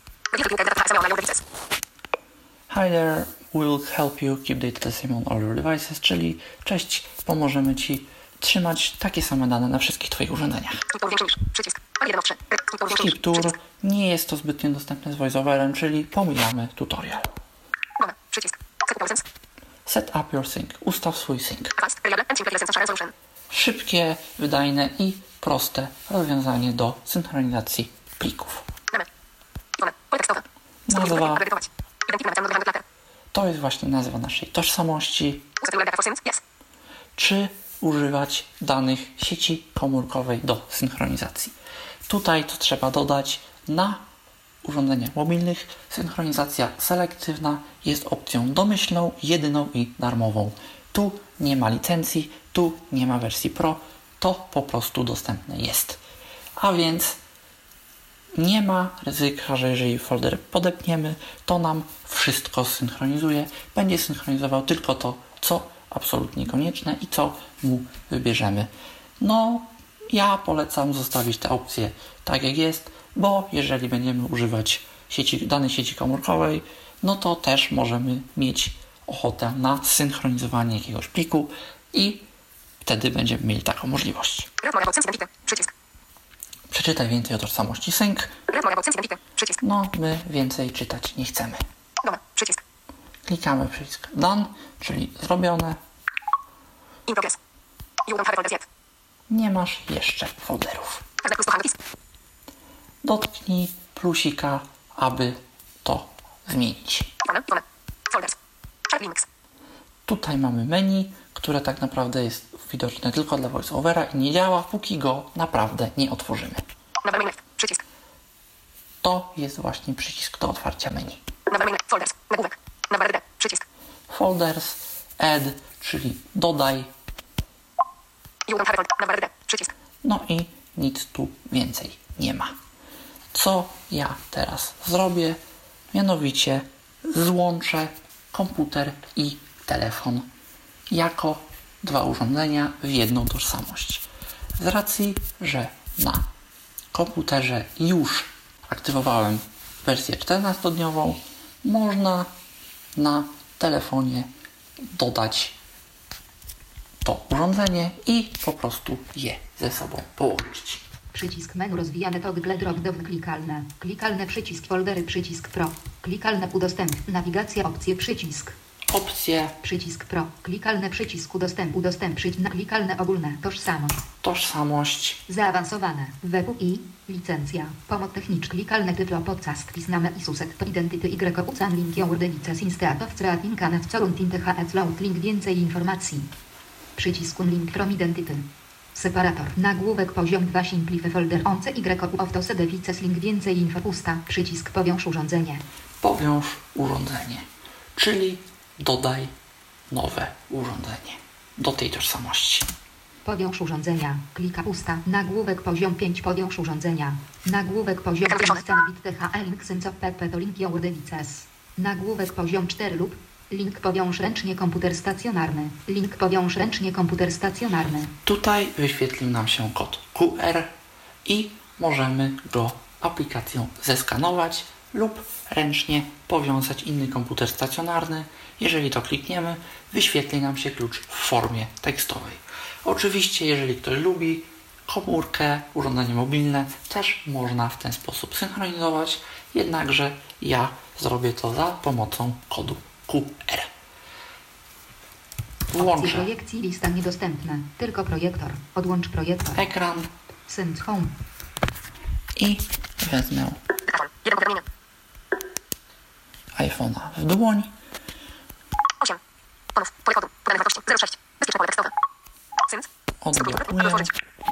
Hi there, we'll help you keep data the same on all your devices, czyli cześć, pomożemy Ci trzymać takie same dane na wszystkich Twoich urządzeniach. Przycisk, jeden trzy. SkripTour nie jest to zbytnio dostępne z VoiceOverem, czyli pomijamy tutorial. Przycisk, Set up your sync, ustaw swój sync. advanced, reliable and simple resolution. Szybkie, wydajne i proste rozwiązanie do synchronizacji plików. Nazwa to jest właśnie nazwa naszej tożsamości. Czy używać danych sieci komórkowej do synchronizacji. Tutaj to trzeba dodać na urządzeniach mobilnych. Synchronizacja selektywna jest opcją domyślną, jedyną i darmową. Tu nie ma licencji, tu nie ma wersji Pro, to po prostu dostępne jest. A więc nie ma ryzyka, że jeżeli folder podepniemy, to nam wszystko synchronizuje. Będzie synchronizował tylko to, co absolutnie konieczne i co mu wybierzemy. No, ja polecam zostawić tę opcję tak jak jest, bo jeżeli będziemy używać sieci, danej sieci komórkowej, no to też możemy mieć ochotę na synchronizowanie jakiegoś pliku i wtedy będziemy mieli taką możliwość. Przycisk. Przeczytaj więcej o tożsamości sync. Przycisk. No, my więcej czytać nie chcemy. Przycisk. Klikamy przycisk Done, czyli zrobione. In progress. You don't have folders yet. Nie masz jeszcze folderów. Dotknij plusika, aby to zmienić. Folders. Links. Tutaj mamy menu, które tak naprawdę jest widoczne tylko dla VoiceOvera i nie działa, póki go naprawdę nie otworzymy. Nowy menu. Przycisk. To jest właśnie przycisk do otwarcia menu. Nowy menu. Folders. Nagłówek. Nowa R D. Przycisk. Folders, add, czyli dodaj. Nowa R D. Przycisk. No i nic tu więcej nie ma. Co ja teraz zrobię? Mianowicie złączę komputer i telefon jako dwa urządzenia w jedną tożsamość. Z racji, że na komputerze już aktywowałem wersję czternastodniową, można na telefonie dodać to urządzenie i po prostu je ze sobą połączyć. Przycisk menu rozwijane toggle drop down klikalne. Klikalne przycisk foldery przycisk pro. Klikalne udostępn. Nawigacja opcje przycisk. Opcje. Przycisk pro. Klikalne przycisk udostęp. Udostępnić na klikalne ogólne. Tożsamość. Tożsamość. Zaawansowane. W P U I. Licencja. Pomoc techniczna. Klikalne typlo podcast. Pisname i suset. To identity y ucan link jourdelicas insteatowca linkanet corund intech load link więcej informacji. Przycisk link from identity. Separator. Nagłówek poziom dwa simplify folder once y of to sedevices link więcej info pusta. Przycisk powiąż urządzenie. Powiąż urządzenie. Czyli dodaj nowe urządzenie do tej tożsamości. Powiąż urządzenia. Klika pusta. Nagłówek poziom pięć. Powiąż urządzenia. Nagłówek poziom pięć. Stanowit T H L link sync P P to link jourdelicas. Nagłówek poziom cztery lub link powiąż ręcznie komputer stacjonarny. Link powiąż ręcznie komputer stacjonarny. Tutaj wyświetlił nam się kod Q R i możemy go aplikacją zeskanować lub ręcznie powiązać inny komputer stacjonarny. Jeżeli to klikniemy, wyświetli nam się klucz w formie tekstowej. Oczywiście, jeżeli ktoś lubi komórkę, urządzenie mobilne, też można w ten sposób synchronizować, jednakże ja zrobię to za pomocą kodu Q R. Włączę Opcje projekcji lista niedostępna. Tylko projektor. Odłącz projektor. ekran Sync home. i wezmę Dyktafon. Jeden powiadomienie. iPhone'a w dłoń. osiem. Ponów. Pole kodu. Podane wartości. zero sześć. Bezpieczne pole tekstowe. Sync. Odblokuję. Otworzyć.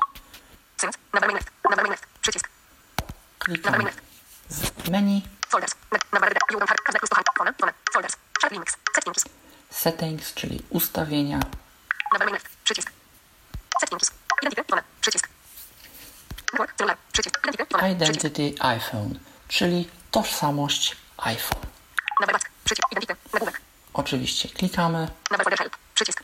Sync. Nowy menu. Nowy menu. Przycisk. Nowy Klikam menu. w menu Folders. Nowa R D. Jugon Harry. Każde plus to Fone. Fone. Folders. Sharp Linux. Settings. settings, czyli ustawienia. Nowy menu. Przycisk. Settings. Identity. Fone. Przycisk. Network. Celular. Przycisk. Identity. Fone. Przycisk. Identity iPhone, czyli tożsamość iPhone. Nowy back. Przycisk. Identity. Nagłówek. Oczywiście klikamy. Nowy folder help. Przycisk.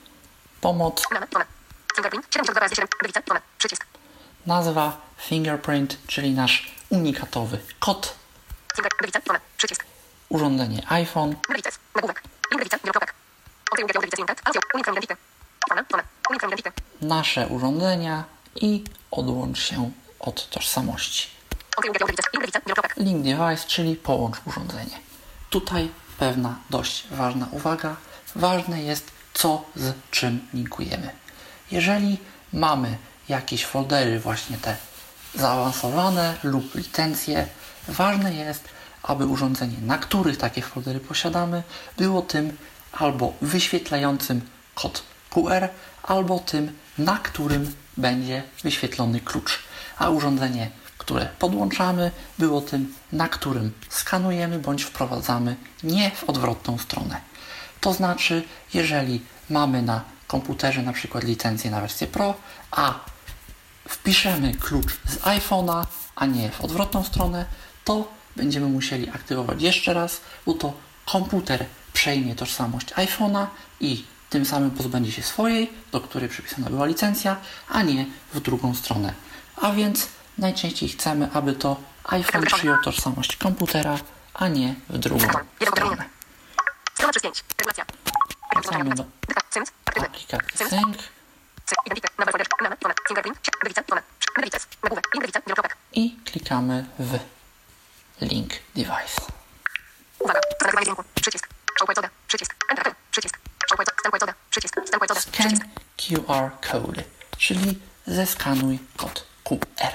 Pomoc. Name. Fone. Fingerprint. siedemdziesiąt dwa razy siedem. Gliwice. Fone. Przycisk. Nazwa fingerprint, czyli nasz unikatowy kod. Finger. Gliwice. Fone. Przycisk. Urządzenie iPhone. Gliwice. Nagłówek. Gliwice. Wielokropek. Otył gliwice. Zintet. Alfio. Unik from identity. Fone. Fone. Unik from identity. Nasze urządzenia i odłącz się od tożsamości. Otył gliwice. Gliwice. Wielokropek. Link device, czyli połącz urządzenie. Tutaj pewna dość ważna uwaga. Ważne jest, co z czym linkujemy. Jeżeli mamy jakieś foldery, właśnie te zaawansowane lub licencje, ważne jest, aby urządzenie, na których takie foldery posiadamy, było tym albo wyświetlającym kod Q R, albo tym, na którym będzie wyświetlony klucz, a urządzenie, które podłączamy, było tym, na którym skanujemy bądź wprowadzamy, nie w odwrotną stronę. To znaczy, jeżeli mamy na komputerze na przykład licencję na wersję Pro, a wpiszemy klucz z iPhone'a, a nie w odwrotną stronę, to będziemy musieli aktywować jeszcze raz, bo to komputer przejmie tożsamość iPhone'a i tym samym pozbędzie się swojej, do której przypisana była licencja, a nie w drugą stronę. A więc najczęściej chcemy, aby to iPhone przyjął tożsamość komputera, a nie w drugą stronę. Strona przez pięć. Regulacja. Wracamy do Sync. Aktywny. aplikacji Sync. Sync Identity. Nowy folder. Name. Fone. Fingerprint. Gliwice. Fone. Gliwice. Nagłówek. Gliwice. Wielokropek. i klikamy w Link Device. Uwaga. Nagrywanie dźwięku. Przycisk. Show code. Przycisk. Enter. Przycisk. Show code. Scan code. Przycisk. Scan code. Scan Przycisk. Q R Code, czyli zeskanuj kod Q R.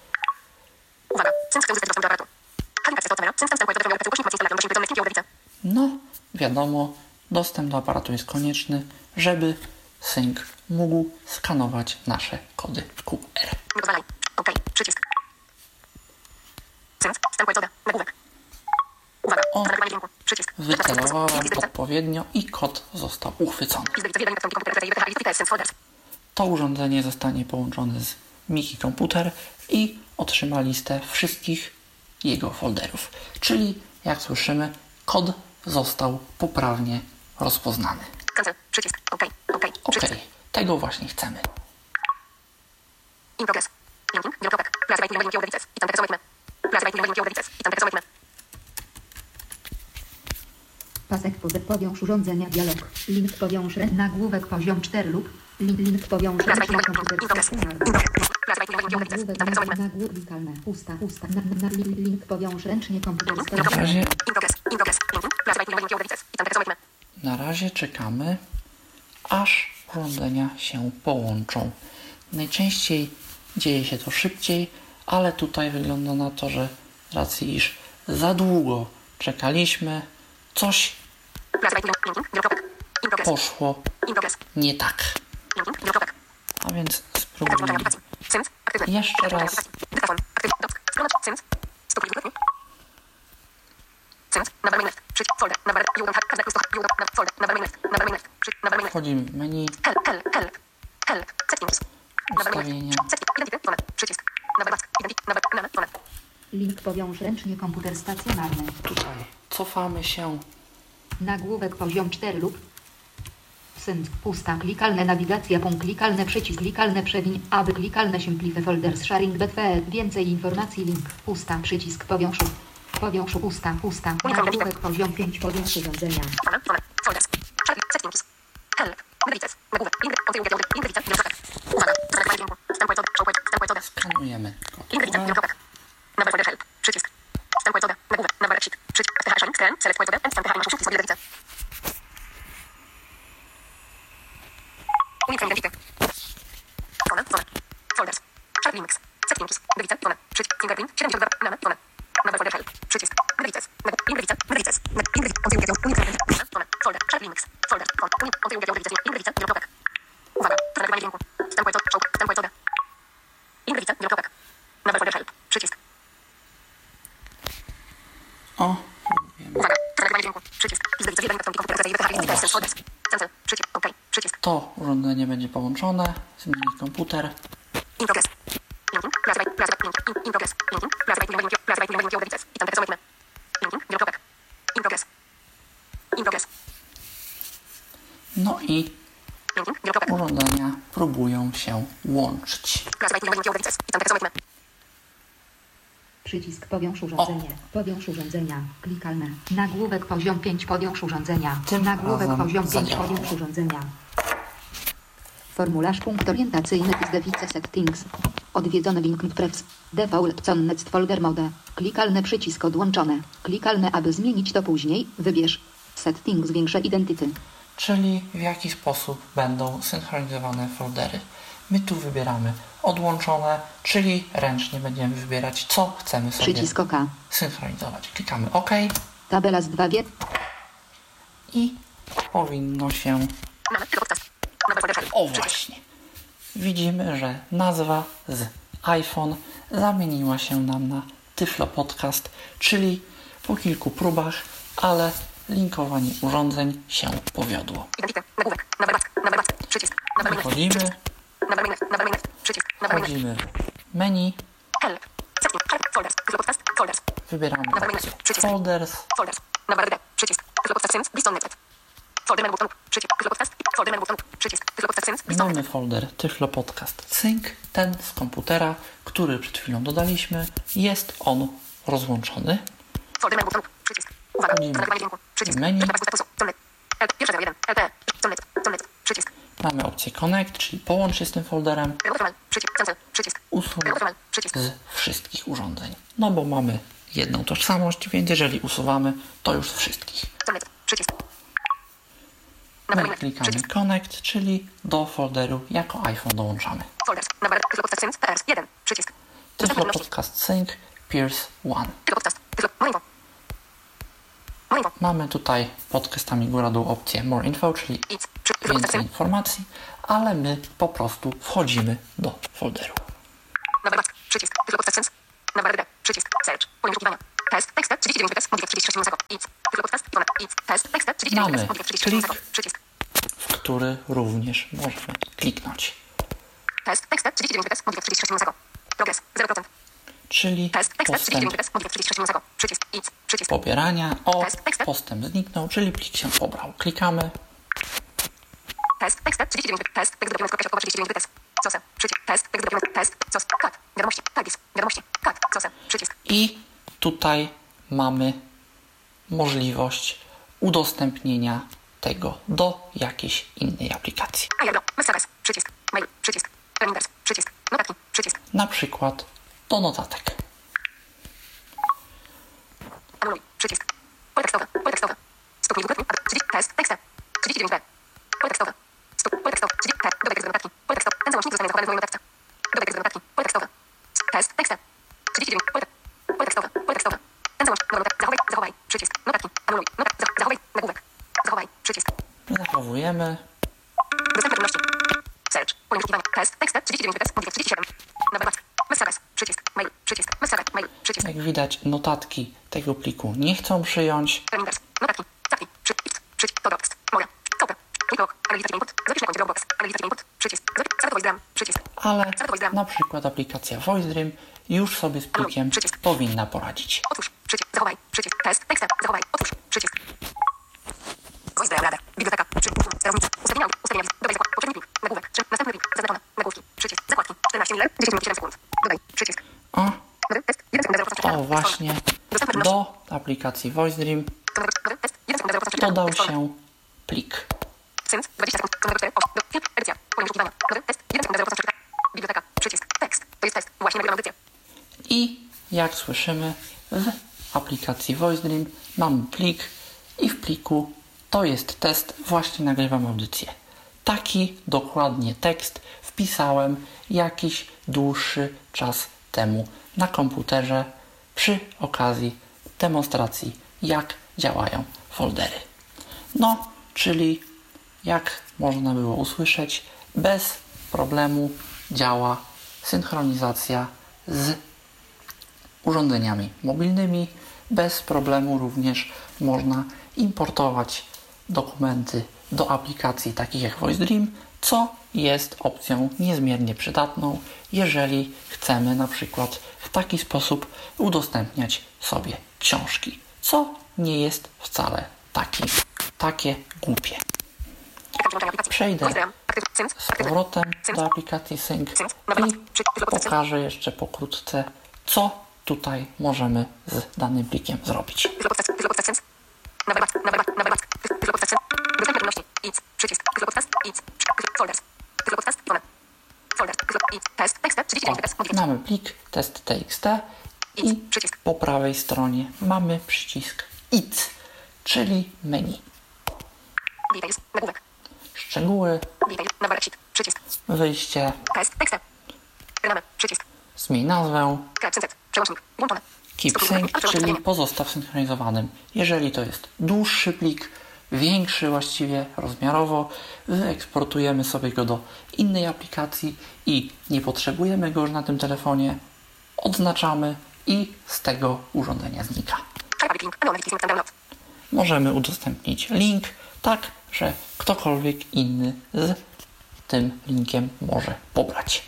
Uwaga. Sync uzyskać dostęp do aparatu. Kalink akces do kamera. Sync scan code. Ukośnik mocniej stanowi ukośnik wykonany. Kliknij Gliwice. No, wiadomo, dostęp do aparatu jest konieczny, żeby Sync mógł skanować nasze kody Q R. Nie pozwalaj. OK. Przycisk. Sync. Wstępuje coda. Nagłówek. Uwaga. O, Nagrywanie dźwięku. Przycisk. wycelowałem odpowiednio i kod został uchwycony. To urządzenie zostanie połączone z Miki Komputer i otrzyma listę wszystkich jego folderów. Czyli, jak słyszymy, kod został poprawnie rozpoznany. Cancel. Przycisk. OK. OK. OK, tego właśnie chcemy. In progress. Linking. Wielokropek. Plaza Bajki Nowego Kiełdowices. I tam tak samo Plaza Bajki Nowego Kiełdowices. I tam tak samo Pasek poze- powiąż urządzenia dialog. Link powiąż rę- nagłówek poziom cztery lub link, link powiąż Plaza ręczny Bajki Nowego komputer Kiełdowices. In progress. Plaza Bajki Nowego Kiełdowices. nagłówek I tam tak samo nagłówek klikalne pusta pusta na, na, na, li- link powiąż ręcznie komputer Na razie, In progress. In progress. Linking. Plaza Bajki Nowego Kiełdowices. I tam tak samo na razie czekamy, aż urządzenia się połączą. Najczęściej dzieje się to szybciej, ale tutaj wygląda na to, że z racji iż za długo czekaliśmy, coś Plaza Bajki Nowego Linking. Wielokropek. In progress. poszło In progress. nie tak. Linking. Wielokropek. A więc Włączanie spróbujmy aplikacji. Sync. Aktywny. jeszcze raz. Dyktafon. Aktywny. Dock. Strona. Sync. Stop link. Sync. Na main left. Przycisk. Folder. Na bar. Judon. Każda plus. Judon. Na folder. Na main left. Na main left. Przycisk. Na main left. Wchodzimy w menu, Help. Help. Help. Help. Settings. Na main ustawienia, left. Settings. Identity. Phone. Przycisk. Na bar. Identity. Na bar. Na phone. link powiąż ręcznie komputer stacjonarny. tutaj cofamy się, Nagłówek poziom cztery lub Sync pusta klikalne nawigacja punkt klikalne przycisk klikalne przewiń aby klikalne simplify folders sharing between więcej informacji link pusta przycisk powiąż powiąż pusta pusta nagłówek poziom pięć powiąż urządzenia Phone. Phone. Folders. Sharing. Settings. Help. Navigates. Nagłówek. Indywidualny. Indywidualny. Wielokropek. Uwaga. Nagrywanie dźwięku. Wstępuje coda. Wstępuje coda. skanujemy kod Indywidualny. Q R. Wielokropek. Na folder help. Przycisk. Wstępuje coda. Nagłówek. Na bar sheet. Przycisk. T H sharing. Scan. Select coda. End. T H i masz sobie lewica. Unikaj identity. Phone. Phone. Folders. Share links. Settings. Lewica. Phone. Przycisk. Fingerprint. siedemdziesiąt dwa. Na phone. Na folder help. Przycisk. Navigates. Indywidualny. Navigates. Indywidualny. Phone. Folder. Share links. Folder. Phone. Indywidualny. Wielokropek. Uwaga. Nagrywanie dźwięku. Wstępuje coda. Wstępuje coda. Indywidualny. Wielokropek. Na folder help. Przycisk. O, próbujemy. Uwaga. Nagrywanie dźwięku. Przycisk. Izolica. jeden. Komputer. Folders. Cancel. Przycisk. OK. Przycisk. To urządzenie będzie połączone z Miki Komputer. In progress. Linking. Plaza Bajki. Plaza Bajki. Linking. In progress. Linking. Plaza Bajki Nowego Plaza Bajki Nowego Kiełdowices. I tam tak samo Linking. Wielokropek. In progress. In progress. No i Linking. Wielokropek. urządzenia próbują się łączyć. Plaza Bajki Nowego Kiełdowices. I tam tak samo przycisk powiąż urządzenie powiąż urządzenia klikalne nagłówek poziom pięć powiąż urządzenia Tym nagłówek razem poziom pięć zadziałało. powiąż urządzenia formularz punkt orientacyjny z device settings odwiedzony link prefs default connect folder mode klikalne przycisk odłączone klikalne aby zmienić to później wybierz settings większe identity Czyli w jaki sposób będą synchronizowane foldery. My tu wybieramy odłączone, czyli ręcznie będziemy wybierać, co chcemy sobie przycisk OK synchronizować. Klikamy OK tabela z dwa wie i powinno się... Mamy. Tylko podcast. Nowy folder help. O właśnie! Widzimy, że nazwa z iPhone zamieniła się nam na Tyflo Podcast, czyli po kilku próbach, ale linkowanie urządzeń się powiodło. Identity. Nagłówek. Nowy back. Nowy back. Przycisk. Nowy main left. Wchodzimy, Nowy main left. Nowy main left. Przycisk. Nowy main left. wchodzimy w menu, Help. Setting. Help. Folders. Tyflo podcast. Folders. wybieramy Nowy main opcję left. Przycisk. Folders, Folders. Nowy bar. Przycisk. Tyflo podcast. Sync. List on network. Folder menu button. Przycisk. Tyflo podcast. Folder menu button. Przycisk. Tyflo podcast. Sync. List on mamy network. folder Tyflo Podcast Sync, ten z komputera, który przed chwilą dodaliśmy, jest on rozłączony. Folder menu button. Przycisk. Uwaga. Wchodzimy Nagrywanie dźwięku. Przycisk. menu. Wybrać statusu. Connet. L. Pierwsze zero jeden. L T. Connet. Connet. Przycisk. Mamy opcję Connect, czyli połącz się z tym folderem, Remote Przycisk. Cancel. Przycisk. usuń Remote Przycisk. z wszystkich urządzeń. No bo mamy jedną tożsamość, więc jeżeli usuwamy, to już z wszystkich. Connet. Przycisk. My klikamy Connect, czyli do folderu jako iPhone dołączamy. Folders. Na bar. Tyflo podcast. Sync. P R S. jeden. Przycisk. Tyflo Podcast Sync Pierce jeden. Tyflo podcast. Tyflo. Moje info. Moje info. Mamy tutaj pod gestami góra-dół opcję More Info, czyli Idź. Przy. więcej informacji, ale my po prostu wchodzimy do folderu. Nawigacja. Przycisk. Tylko podstać sens. Nawigacja. Przycisk. Search. Pole wyszukiwania. Test. Tekst. trzydzieści dziewięć wykres. Modifikacja trzydzieści sześć minus. Idź. Tylko podstać. Tona. Idź. Test. Tekst. trzydzieści dziewięć wykres. Mamy Modifikacja trzydzieści sześć minus. Przycisk. w który również możemy kliknąć. Test. Tekst. trzydzieści dziewięć wykres. Modifikacja trzydzieści sześć minus. Progres. zero procent. Czyli Test. Tekst. trzydzieści dziewięć postęp wykres. Modifikacja trzydzieści sześć minus. Przycisk. Idź. Przycisk. pobierania. O, Test, tekst. postęp zniknął, czyli plik się pobrał. Klikamy. Test. Tekst. trzydzieści dziewięć wykres. Test. Tekst do dokumentu. Kropka trzydzieści dziewięć wykres. Cosem. Przycisk. Test. Tekst do dokumentu. Test. Cos. Kat. Wiadomości. Tagis. Wiadomości. Kat. Cosem. Przycisk. I tutaj mamy możliwość udostępnienia tego do jakiejś innej aplikacji. Ayagro. Messages. Przycisk. Mail. Przycisk. Reminders. Przycisk. Notatki. Przycisk. Na przykład do notatek. Anuluj. Przycisk. Pole tekstowe. Pole tekstowe. Stuknij dwukrotnie. trzydzieści. Test. Tekst. trzydzieści dziewięć. Pole tekstowe. Stuk. Pole tekstowe. trzydzieści. Te. Dobry tekst do notatki. Pole tekstowe. Ten załącznik zostanie zachowany w moim notatce. Dobry tekst do notatki. Pole tekstowe. Test. Tekst. trzydzieści dziewięć. Pole. Pole tekstowe. Pole tekstowe. Ten załącznik. Notatki. Zachowaj. Zachowaj. Przycisk. Notatki. Anuluj. Notat. Zachowaj. Nagłówek. Zachowaj. Przycisk. Zachowujemy. Dostępne trudności. Search. Pole wyszukiwania. Test. Tekst. trzydzieści dziewięć wykres. Modifikacja trzydzieści siedem. Nawigacja. Messages. Przycisk. Mail. Przycisk. Messages. Mail. Przycisk. Jak widać, notatki tego pliku nie chcą przyjąć. Reminders. Notatki. Zapnij. Przycisk. Przycisk. To tekst. Moja. Copy. Click. Analizacja input. Zapisz na koncie Dropbox. Analizacja input. Przycisk. Start voice drum. Przycisk. Ale na przykład aplikacja VoiceDream już sobie z plikiem powinna poradzić. Otwórz. Przycisk. Zachowaj. Przycisk. Test. Tekst. Zachowaj. Otwórz. Przycisk. Voice drum. Radar. Biblioteka. Przycisk. Sterownica. Ustawienia. Ustawienia. Dodaj zakład. Poprzedni plik. Nagłówek. Trzy. Następny plik. Zaznaczone. Nagłówki. Przycisk. Zakładki. czternaście mile. dziesięć minut siedem sekund. Dodaj. Przycisk. O, Nowy test. jeden sekund. zero procent. o właśnie do aplikacji VoiceDream Nowy test. jeden sekund. zero procent. dodał się plik. Sens. dwadzieścia sekund. Numer cztery. osiem. Film. Edycja. Pole wyszukiwania. Nowy test. jeden sekund. zero procent. Biblioteka. Przycisk. Tekst. To jest test. Właśnie nagrywam audycję. I jak słyszymy, w aplikacji VoiceDream mamy plik i w pliku to jest test, właśnie nagrywam audycję. Taki dokładnie tekst wpisałem jakiś dłuższy czas temu na komputerze przy okazji demonstracji, jak działają foldery. No, czyli jak można było usłyszeć, bez problemu działa synchronizacja z urządzeniami mobilnymi. Bez problemu również można importować dokumenty do aplikacji takich jak VoiceDream, co jest opcją niezmiernie przydatną, jeżeli chcemy na przykład w taki sposób udostępniać sobie książki, co nie jest wcale taki, takie głupie. Przejdę z powrotem do aplikacji Sync i pokażę jeszcze pokrótce, co tutaj możemy z danym plikiem zrobić. O, mamy plik test.txt i po prawej stronie mamy przycisk It, czyli menu. Szczegóły, wyjście, zmień nazwę, Keep Sync, czyli pozostaw synchronizowanym. Jeżeli to jest dłuższy plik, większy właściwie rozmiarowo, wyeksportujemy sobie go do innej aplikacji i nie potrzebujemy go już na tym telefonie, odznaczamy i z tego urządzenia znika. Możemy udostępnić link tak, że ktokolwiek inny z tym linkiem może pobrać.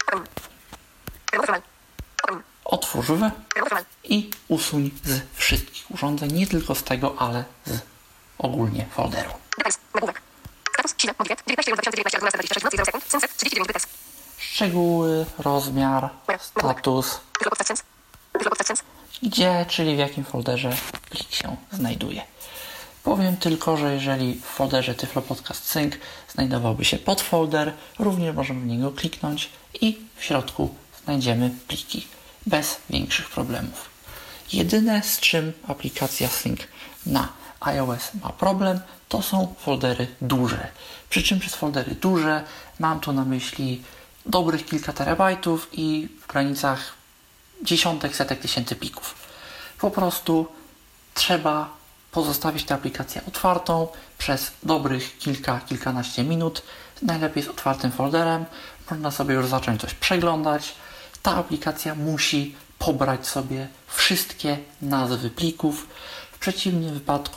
Otwórz w i usuń z wszystkich urządzeń, nie tylko z tego, ale z ogólnie folderu. Szczegóły, rozmiar, status, gdzie, czyli w jakim folderze plik się znajduje. Powiem tylko, że jeżeli w folderze Tyflo Podcast Sync znajdowałby się podfolder, również możemy w niego kliknąć i w środku znajdziemy pliki bez większych problemów. Jedyne, z czym aplikacja Sync na iOS ma problem, to są foldery duże. Przy czym przez foldery duże mam tu na myśli dobrych kilka terabajtów i w granicach dziesiątek, setek tysięcy plików. Po prostu trzeba pozostawić tę aplikację otwartą przez dobrych kilka, kilkanaście minut. Najlepiej z otwartym folderem. Można sobie już zacząć coś przeglądać. Ta aplikacja musi pobrać sobie wszystkie nazwy plików. W przeciwnym wypadku